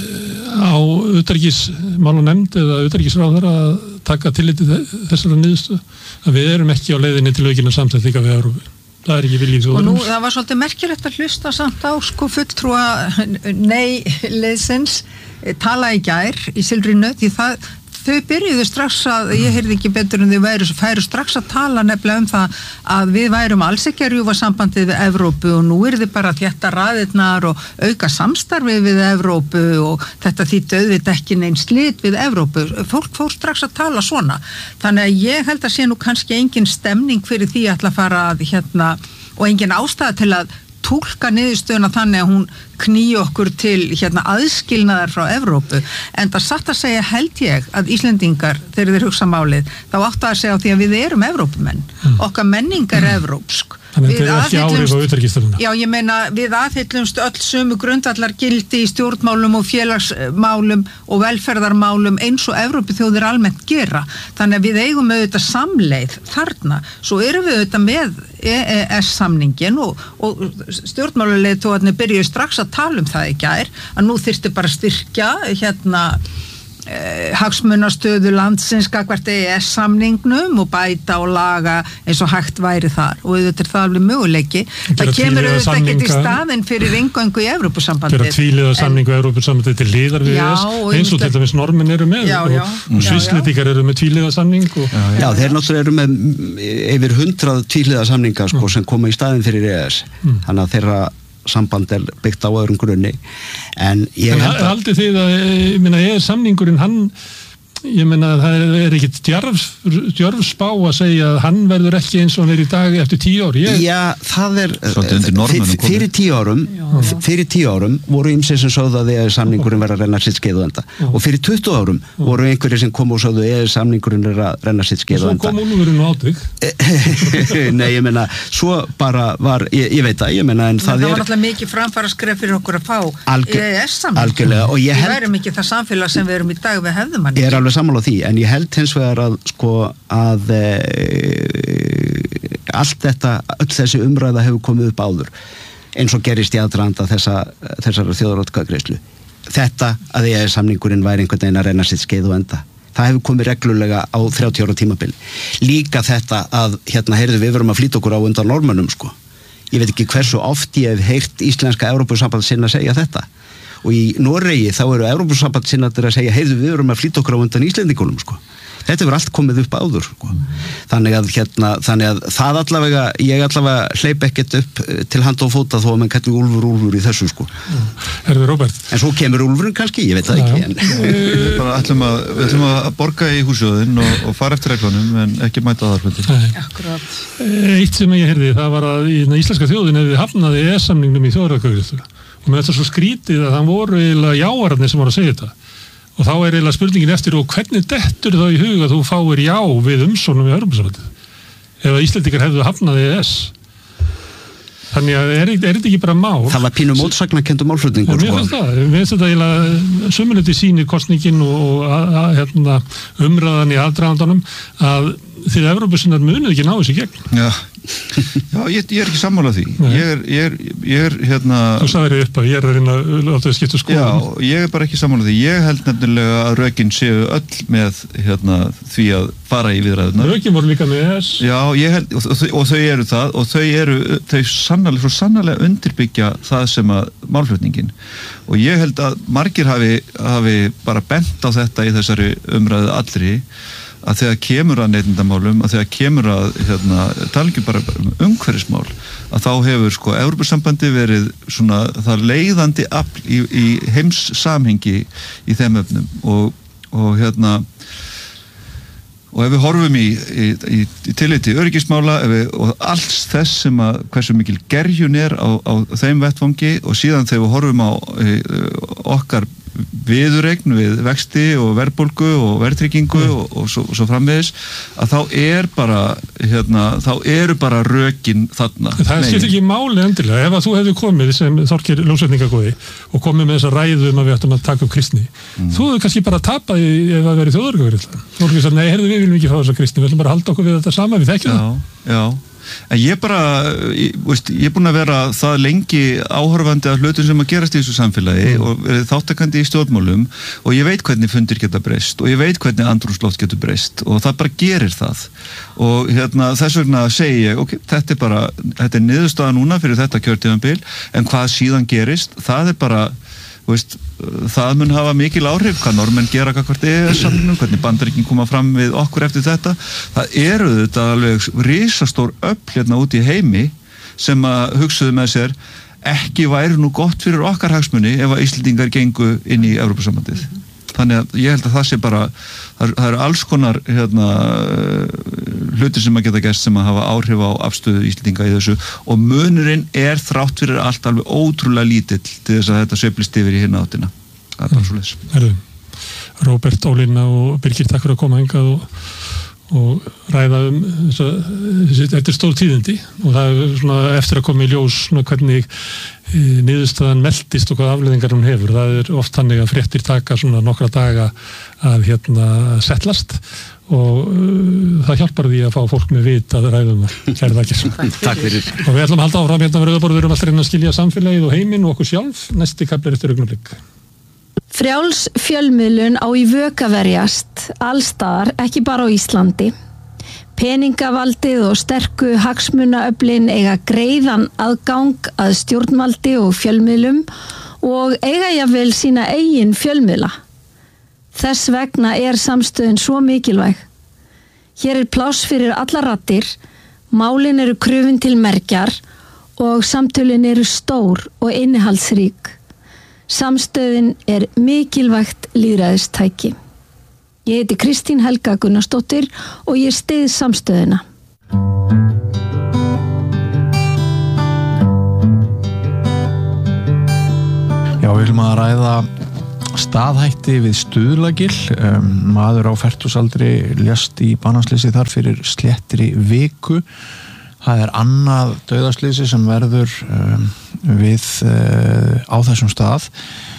á utanríkismálanefnd eða utanríkisráðherra að taka tilliti þessara niðurstöðu að við erum ekki á leiðinni til aukinnar samþættingar við Evrópu? það er ekki viljið og nú það var svolítið merkilegt að hlusta samt á sko fulltrúa nei leysins tala í gær í Silfrinu því það þau byrjuðu strax að, ég heyrði ekki betur en þau væru, færu strax að tala nefnilega um það að við værum alls ekki að rjúfa sambandið við Evrópu og nú er þið bara að þétta raðirnar og auka samstarfið við Evrópu og þetta þýtti auðvitað ekki neins slit við Evrópu. Fólk fór strax að tala svona. Þannig að ég held að sé nú kannski engin stemning fyrir því að ætla að fara að hérna og engin ástæða til að túlka niðurstöðuna þannig að hún knýi okkur til hérna aðskilnaðar frá Evrópu, en það satt að segja held ég að Íslendingar þegar þeir hugsa málið, þá áttu að segja á því að við erum Evrópumenn, mm. okkar menning er mm. evrópsk. Þannig að þetta er ekki áhrif á utanríkisstefnuna. Já, ég meina við aðhyllumst öll sömu grundvallar gildi í stjórnmálum og félagsmálum og velferðarmálum eins og Evrópuþjóðir almennt gera. Þannig að við eigum auðvitað samleið þarna. Svo erum við auðvitað með E E S-samningin og, og stjórnmáluleiðtogarnir byrjuðu strax að tala um það í gær, að nú þyrfti bara styrkja hérna Eh, hagsmunastöðu landsins gagnvart E E S-samningnum og bæta og laga eins og hægt væri þar og þetta er það alveg möguleiki það kemur auðvitað ekkert í staðinn fyrir inngöngu í Evrópusambandið fyrir að tvíliða samningu í Evrópusambandið til liðar við þess eins og til dæmis normin eru með já, já, og, og svisslendingar eru með tvíliða samning og... já, já. já, þeir náttúrulega eru með yfir hundrað tvíliða samninga sko, sem koma í staðinn fyrir E E S mm. þannig að þeirra samband er byggt á öðrum grunni en ég en held að haldið þið að ég meina er samningurinn hann ég meina það er ekkit djarf djarfspá að segja að hann verður ekki eins og hann er í dag eftir tíu ár ég... Já, það er fyrir, fyrir tíu árum já. fyrir tíu árum voru ýmsir sem sögðu að E E S-samningurinn verður að renna sitt skeið og enda já. og fyrir tuttugu árum já. voru einhverjir sem kom og sögðu að E E S-samningurinn er að renna sitt skeið og enda Svo kom úlfurinn og átvig Nei, ég meina, svo bara var ég, ég veit að, ég meina en það, það er var náttúrulega mikið framfara skref fyrir okkur að fá Alge, E E S-samning Við værum ekki það samfélag sem við erum í dag við hefðum hann sammála því, en ég held hins vegar að sko að e, allt þetta, öll þessi umræða hefur komið upp áður eins og gerist í aðdraganda þessa, þessara þjóðaratkvæðagreiðslu. Þetta að E E S-samningurinn væri einhvern veginn að renna sitt skeið og enda. Það hefur komið reglulega á þrjátíu ára tímabil. Líka þetta að, hérna, heyrðu við verum að flýta okkur á undan normunum sko. Ég veit ekki hversu oft ég hef heyrt íslenska Evrópusamband sinna segja þetta. Og í Noregi þá eru Evrópusambandsinnatir að segja heyrðu við erum að flýta okkur á undan Íslendingunum sko. Þetta hefur allt komið upp áður sko. þannig að hérna þannig að það allavega ég allavega hleyp ekkert upp til hand og fóta þó að mann kalli úlfur úlfur í þessu sko. Herðu Róbert. En svo kemur úlfurinn kannski, ég veit það ekki en... Við bara ætlum að, við ætlum að borga í húsjóðin og, og fara eftir reglunum en ekki mæta aðarflöndin. Akkurat. Eitt sem ég heyrði það var að í íslenska þjóðin hefði hafnaði E E S-samningnum í þjóðaratkvæðagreiðslu og með þetta svo skrítið að það voru eiginlega jáararnir sem voru að segja þetta og þá er eiginlega spurningin eftir og hvernig dettur þá í huga að þú fáir já við umsóknum í Evrópusambandið ef að Íslendingar hefðu hafnað E E S þannig að er, er þetta ekki bara mál það var pínu mótsagnarkenndur málflutningur og mér finnst það, mér finnst þetta eiginlega sömuleyti sýnir kosningin og að, að, hérna, umræðan í aðdragandanum að þegar Evrópusinnar munið ekki ná þessi gegn Já, Já ég, ég er ekki sammála því ég er, ég er, ég er hérna Þú sagðir þér upp að ég er að reyna að láta þið skipta skoðun Já, ég er bara ekki sammála því ég held nefnilega að rökin séu öll með hérna, því að fara í viðræðunar Rökin voru líka með E E S Já, ég held, og, og, og þau eru það og þau eru, þau sannarlega, svo sannarlega undirbyggja það sem að málflutningin og ég held að margir hafi, hafi bara bent á þetta í þessari umræðu allri að þegar kemur að neytendamálum, að þegar kemur að hérna, tala ekki bara um umhverfismál, að þá hefur sko Evrópusambandi verið svona það leiðandi afl í, í heims samhengi í þeim öfnum og, og hérna og ef við horfum í, í, í, í tilliti öryggismála við, og alls þess sem að hversu mikil gerjun er á, á þeim vettvangi og síðan þegar við horfum á e, okkar viðureign við vexti og verðbólgu og verðtryggingu mm. og, og, svo, og svo framvegis að þá er bara hérna, þá eru bara rökin þarna. Það skiptir ekki máli endilega ef að þú hefði komið sem Þorgeir ljósvetningagóði og komið með þessa ræðu um að við ættum að taka upp kristni mm. þú hefði kannski bara tapað ef það verið þjóðargöður þú hefði sagt, nei, herðu við viljum ekki fá þessa kristni við ætlum bara að halda okkur við þetta sama, við þekkjum það. Já, já en ég bara ég, veist, ég er búin að vera það lengi áhorfandi af hlutum sem að gerast í þessu samfélagi mm. og verið þáttakandi í stjórnmálum og ég veit hvernig fundir geta breyst og ég veit hvernig andrúmsloft getur breyst og það bara gerir það og hérna, þess vegna segi ég ok, þetta er bara, þetta er niðurstaða núna fyrir þetta kjörtímabil, en hvað síðan gerist, það er bara veist, það mun hafa mikil áhrif hvað normenn gera gagnvart E E S-samningnum, hvernig Bandaríkin koma fram við okkur eftir þetta. Það eru þetta alveg risastór öfl hérna út í heimi sem að hugsuðu með sér ekki væri nú gott fyrir okkar hagsmuni ef að Íslendingar gengu inn í Evrópusambandið. Þannig að ég held að það sé bara, það, það eru alls konar hérna, hlutir sem að geta gerst sem að hafa áhrif á afstöðu Íslendinga í þessu og munurinn er þrátt fyrir allt alveg ótrúlega lítill til þess að þetta sveiflist yfir í hérna áttina. Það er bara svo leys. Herðu, Róbert, Ólína og Birgir, takk fyrir að koma hingað og, og ræða um þess að þetta er stór tíðindi og það er svona eftir að koma í ljós svona hvernig niðurstaðan meldist og hvað afleiðingar hún hefur. Það er oft þannig að fréttir taka svona nokkra daga að hérna settlast og uh, það hjálpar því að fá fólk með vit að ræðum það. Kæri þakkir. Takk fyrir. Og við ætlum að halda áfram hérna við Rauðaborð, við erum alltaf reyna að skilja samfélagið og heiminn og okkur sjálf. Næsti kafli er eftir augnablik. Frjáls fjölmiðlun á í vök að verjast allstaðar, ekki bara á Íslandi. Peningavaldið og sterku hagsmunaöflin eiga greiðan aðgang að stjórnvaldi og fjölmiðlum og eiga jafnvel sína eigin fjölmiðla. Þess vegna er samstöðin svo mikilvæg. Hér er pláss fyrir alla raddir, málin eru krufin til mergjar og samtölin eru stór og innihaldsrík. Samstöðin er mikilvægt lýðræðistæki. Ég heiti Kristín Helga Gunnarsdóttir og ég styð samstöðina. Já, við viljum að ræða staðhætti við Stuðlagil. Um, maður á fertugsaldri lést í banaslýsi þar fyrir sléttri viku. Það er annað dauðaslýsi sem verður um, við uh, á þessum stað.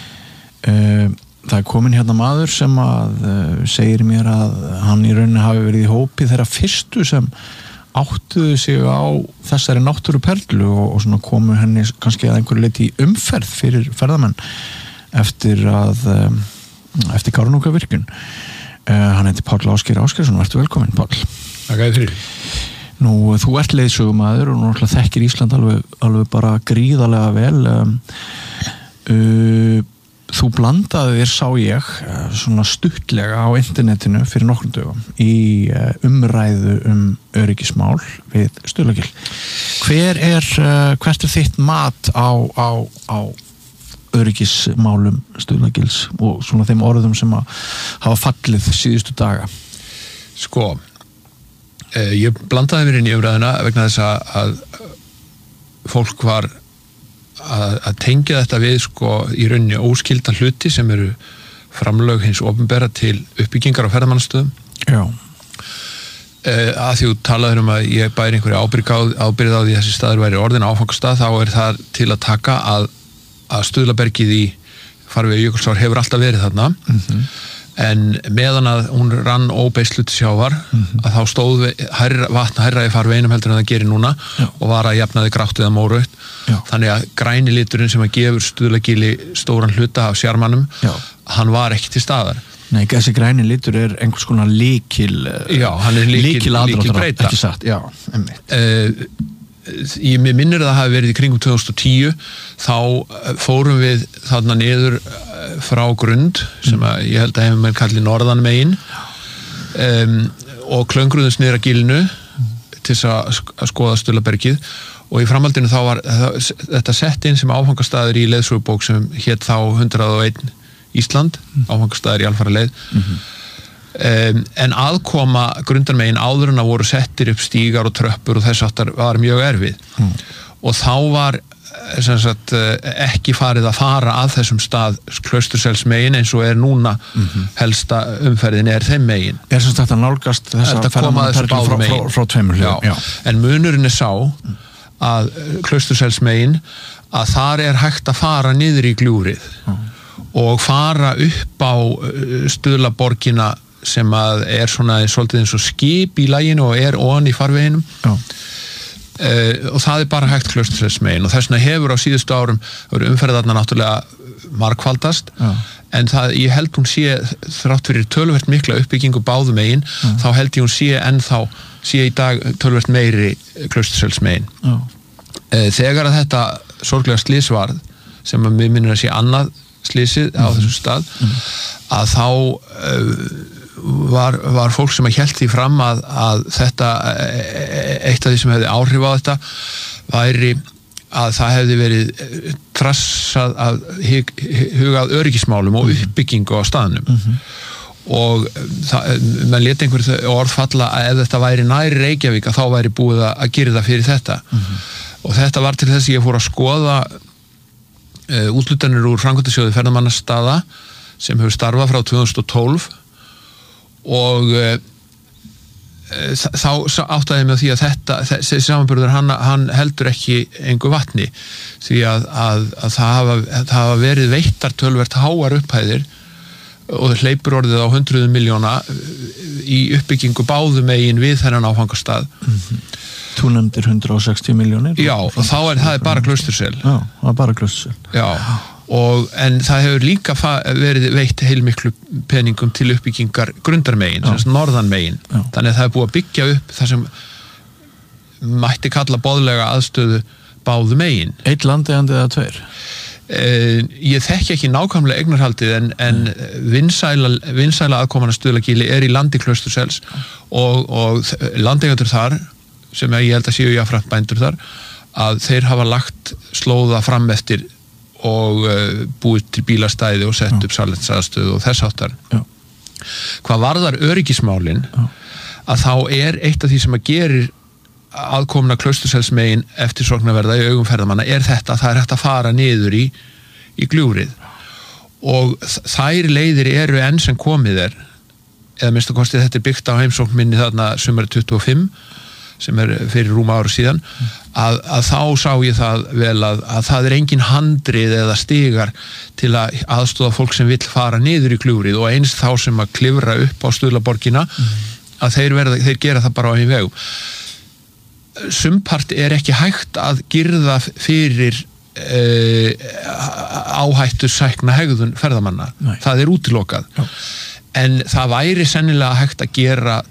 Um, Það er komin hérna maður sem að uh, segir mér að hann í rauninni hafi verið í hópi þeirra fyrstu sem áttuðu sig á þessari náttúruperlu og, og svona komu henni kannski að einhverju leyti í umferð fyrir ferðamenn eftir að um, eftir Kárahnjúkavirkjun. Uh, hann heitir Páll Ásgeir Ásgeirsson, vertu velkominn Páll. Takk fyrir. Nú, þú ert leiðsögumaður og náttúrulega þekkir Ísland alveg, alveg bara gríðarlega vel. Um, uh, Þú blandaði þér, sá ég, svona stuttlega á internetinu fyrir nokkrum dögum í umræðu um öryggismál við Stuðlagil. Hver er, hvert er þitt mat á, á, á öryggismálum Stuðlagils og svona þeim orðum sem að hafa fallið síðustu daga? Sko, ég blandaði mér inn í umræðuna vegna þess að fólk var Að, að tengja þetta við sko í rauninni óskyldan hluti sem eru framlög hins opinbera til uppbyggingar á ferðamannastöðum. Já. E, að því þú talaður um að ég bæri einhverja ábyrgð á, ábyrgð á því þessi staður væri orðin áfangastað, þá er það til að taka að, að Stuðlabergið í farvegi Jökulsár hefur alltaf verið þarna. Mm-hmm. En meðan að hún rann óbeislu til sjávar, mm-hmm. að þá stóð hærra, vatna hærra í farveginum heldur en það gerir núna. Já. Og var að jafnaði grátt eða mórautt. Já. Þannig að græni liturinn sem að gefur Stuðlagili stóran hluta af sjarmanum, hann var ekki til staðar. Nei, þessi græni litur er einhvers konar líkil Já, hann er líkil, líkil, líkil breyta. Ekki satt, já, einmitt. Uh, ég minnir að það hafi verið í kringum tvö þúsund og tíu, þá fórum við þarna niður frá Grund, sem að ég held að hefum með kallið norðan megin, um, og klöngruðum niður að Gilinu til að skoða Stuðlabergið. Og í framhaldinu þá var þetta sett inn sem áfangastaður í leiðsögubók sem hét þá hundrað og einn Ísland, mm. áfangastaður í alfara leið. Mm-hmm. Um, en aðkoma Grundarmegin áður en að voru settir upp stígar og tröppur og þess aftar var mjög erfið. Mm. Og þá var sem sagt, ekki farið að fara að þessum stað Klausturselsmegin eins og er núna mm-hmm. helsta umferðin er þeim megin. Er sem sagt að nálgast þessa ferðamannaperlu frá, frá, frá tveimur hljum? Já. Já, en munurinn er sá að Klausturselsmegin að þar er hægt að fara niður í gljúrið mm. og fara upp á Stuðlaborgina sem að er svona svolítið eins og skip í laginu og er ofan í farveginum. Já. uh, og það er bara hægt Klausturselsmegin og þess vegna hefur á síðustu árum umferðarna náttúrulega margfaldast Já. En það, ég held hún sé þrátt fyrir töluvert mikla uppbyggingu báðum megin, Já. Þá held ég hún sé ennþá sé í dag töluvert meiri Klausturselsmegin uh, þegar að þetta sorglega slys varð sem að mér minnir að sé annað slysið mm. á þessum stað mm. að þá uh, var, var fólk sem að hélt því fram að, að þetta eitt af því sem hefði áhrif á þetta væri að það hefði verið trassað að hugað öryggismálum og uppbyggingu á staðnum mm-hmm. og það, mann leti einhver orð falla að ef þetta væri næri Reykjavík að þá væri búið að gera það fyrir þetta mm-hmm. og þetta var til þess að ég fór að skoða uh, útlutanir úr framkvæmdasjóði ferðamannastaða sem hefur starfað frá tvö þúsund og tólf og uh, þá áttaði ég mig á því að þetta þessi samanburður hann, hann heldur ekki engu vatni því að, að, að það, hafa, það hafa verið veittar tölvert háar upphæðir og það hleypur orðið á hundruðum miljóna í uppbyggingu báðum megin við þennan áfangastað mm-hmm. Þú nefndir hundrað og sextíu miljónir Já, og þá er það er bara Klaustursel Já, það er bara Klaustursel Já, og, en það hefur líka verið veitt heilmiklu peningum til uppbyggingar grundarmegin, sem norðanmegin þannig að það er búið að byggja upp það sem mætti kalla boðlega aðstöðu báðu megin Eitt landeigandi eða tveir? Uh, ég þekki ekki nákvæmlega eignarhaldið en, en vinsæla, vinsæla aðkomana Stuðlagili er í landi Klaustursels og, og landeigandur þar sem ég held að séu jáfnframt bændur þar að þeir hafa lagt slóða fram eftir og uh, búið til bílastæði og sett Já. Upp salernisaðstöðu og þess áttar hvað varðar öryggismálin Já. Að þá er eitt af því sem að gerir aðkomna Klausturselsmegin eftirsóknarverða í augum ferðamanna er þetta að það er hægt að fara niður í, í gljúfrið og þær leiðir eru enn sem komið er eða minnst að kosti þetta er byggt á heimsókn minni þarna sumari tuttugu og fimm sem er fyrir rúma ára síðan að, að þá sá ég það vel að, að það er engin handrið eða stigar til að aðstoða fólk sem vill fara niður í gljúfrið og eins þá sem að klifra upp á Stuðlaborgina mm. að þeir, verða, þeir gera það bara á einn vegum sumpart er ekki hægt að girða fyrir uh, áhættu sækna hegðun ferðamanna Nei. Það er útilokað Já. En það væri sennilega hægt að gera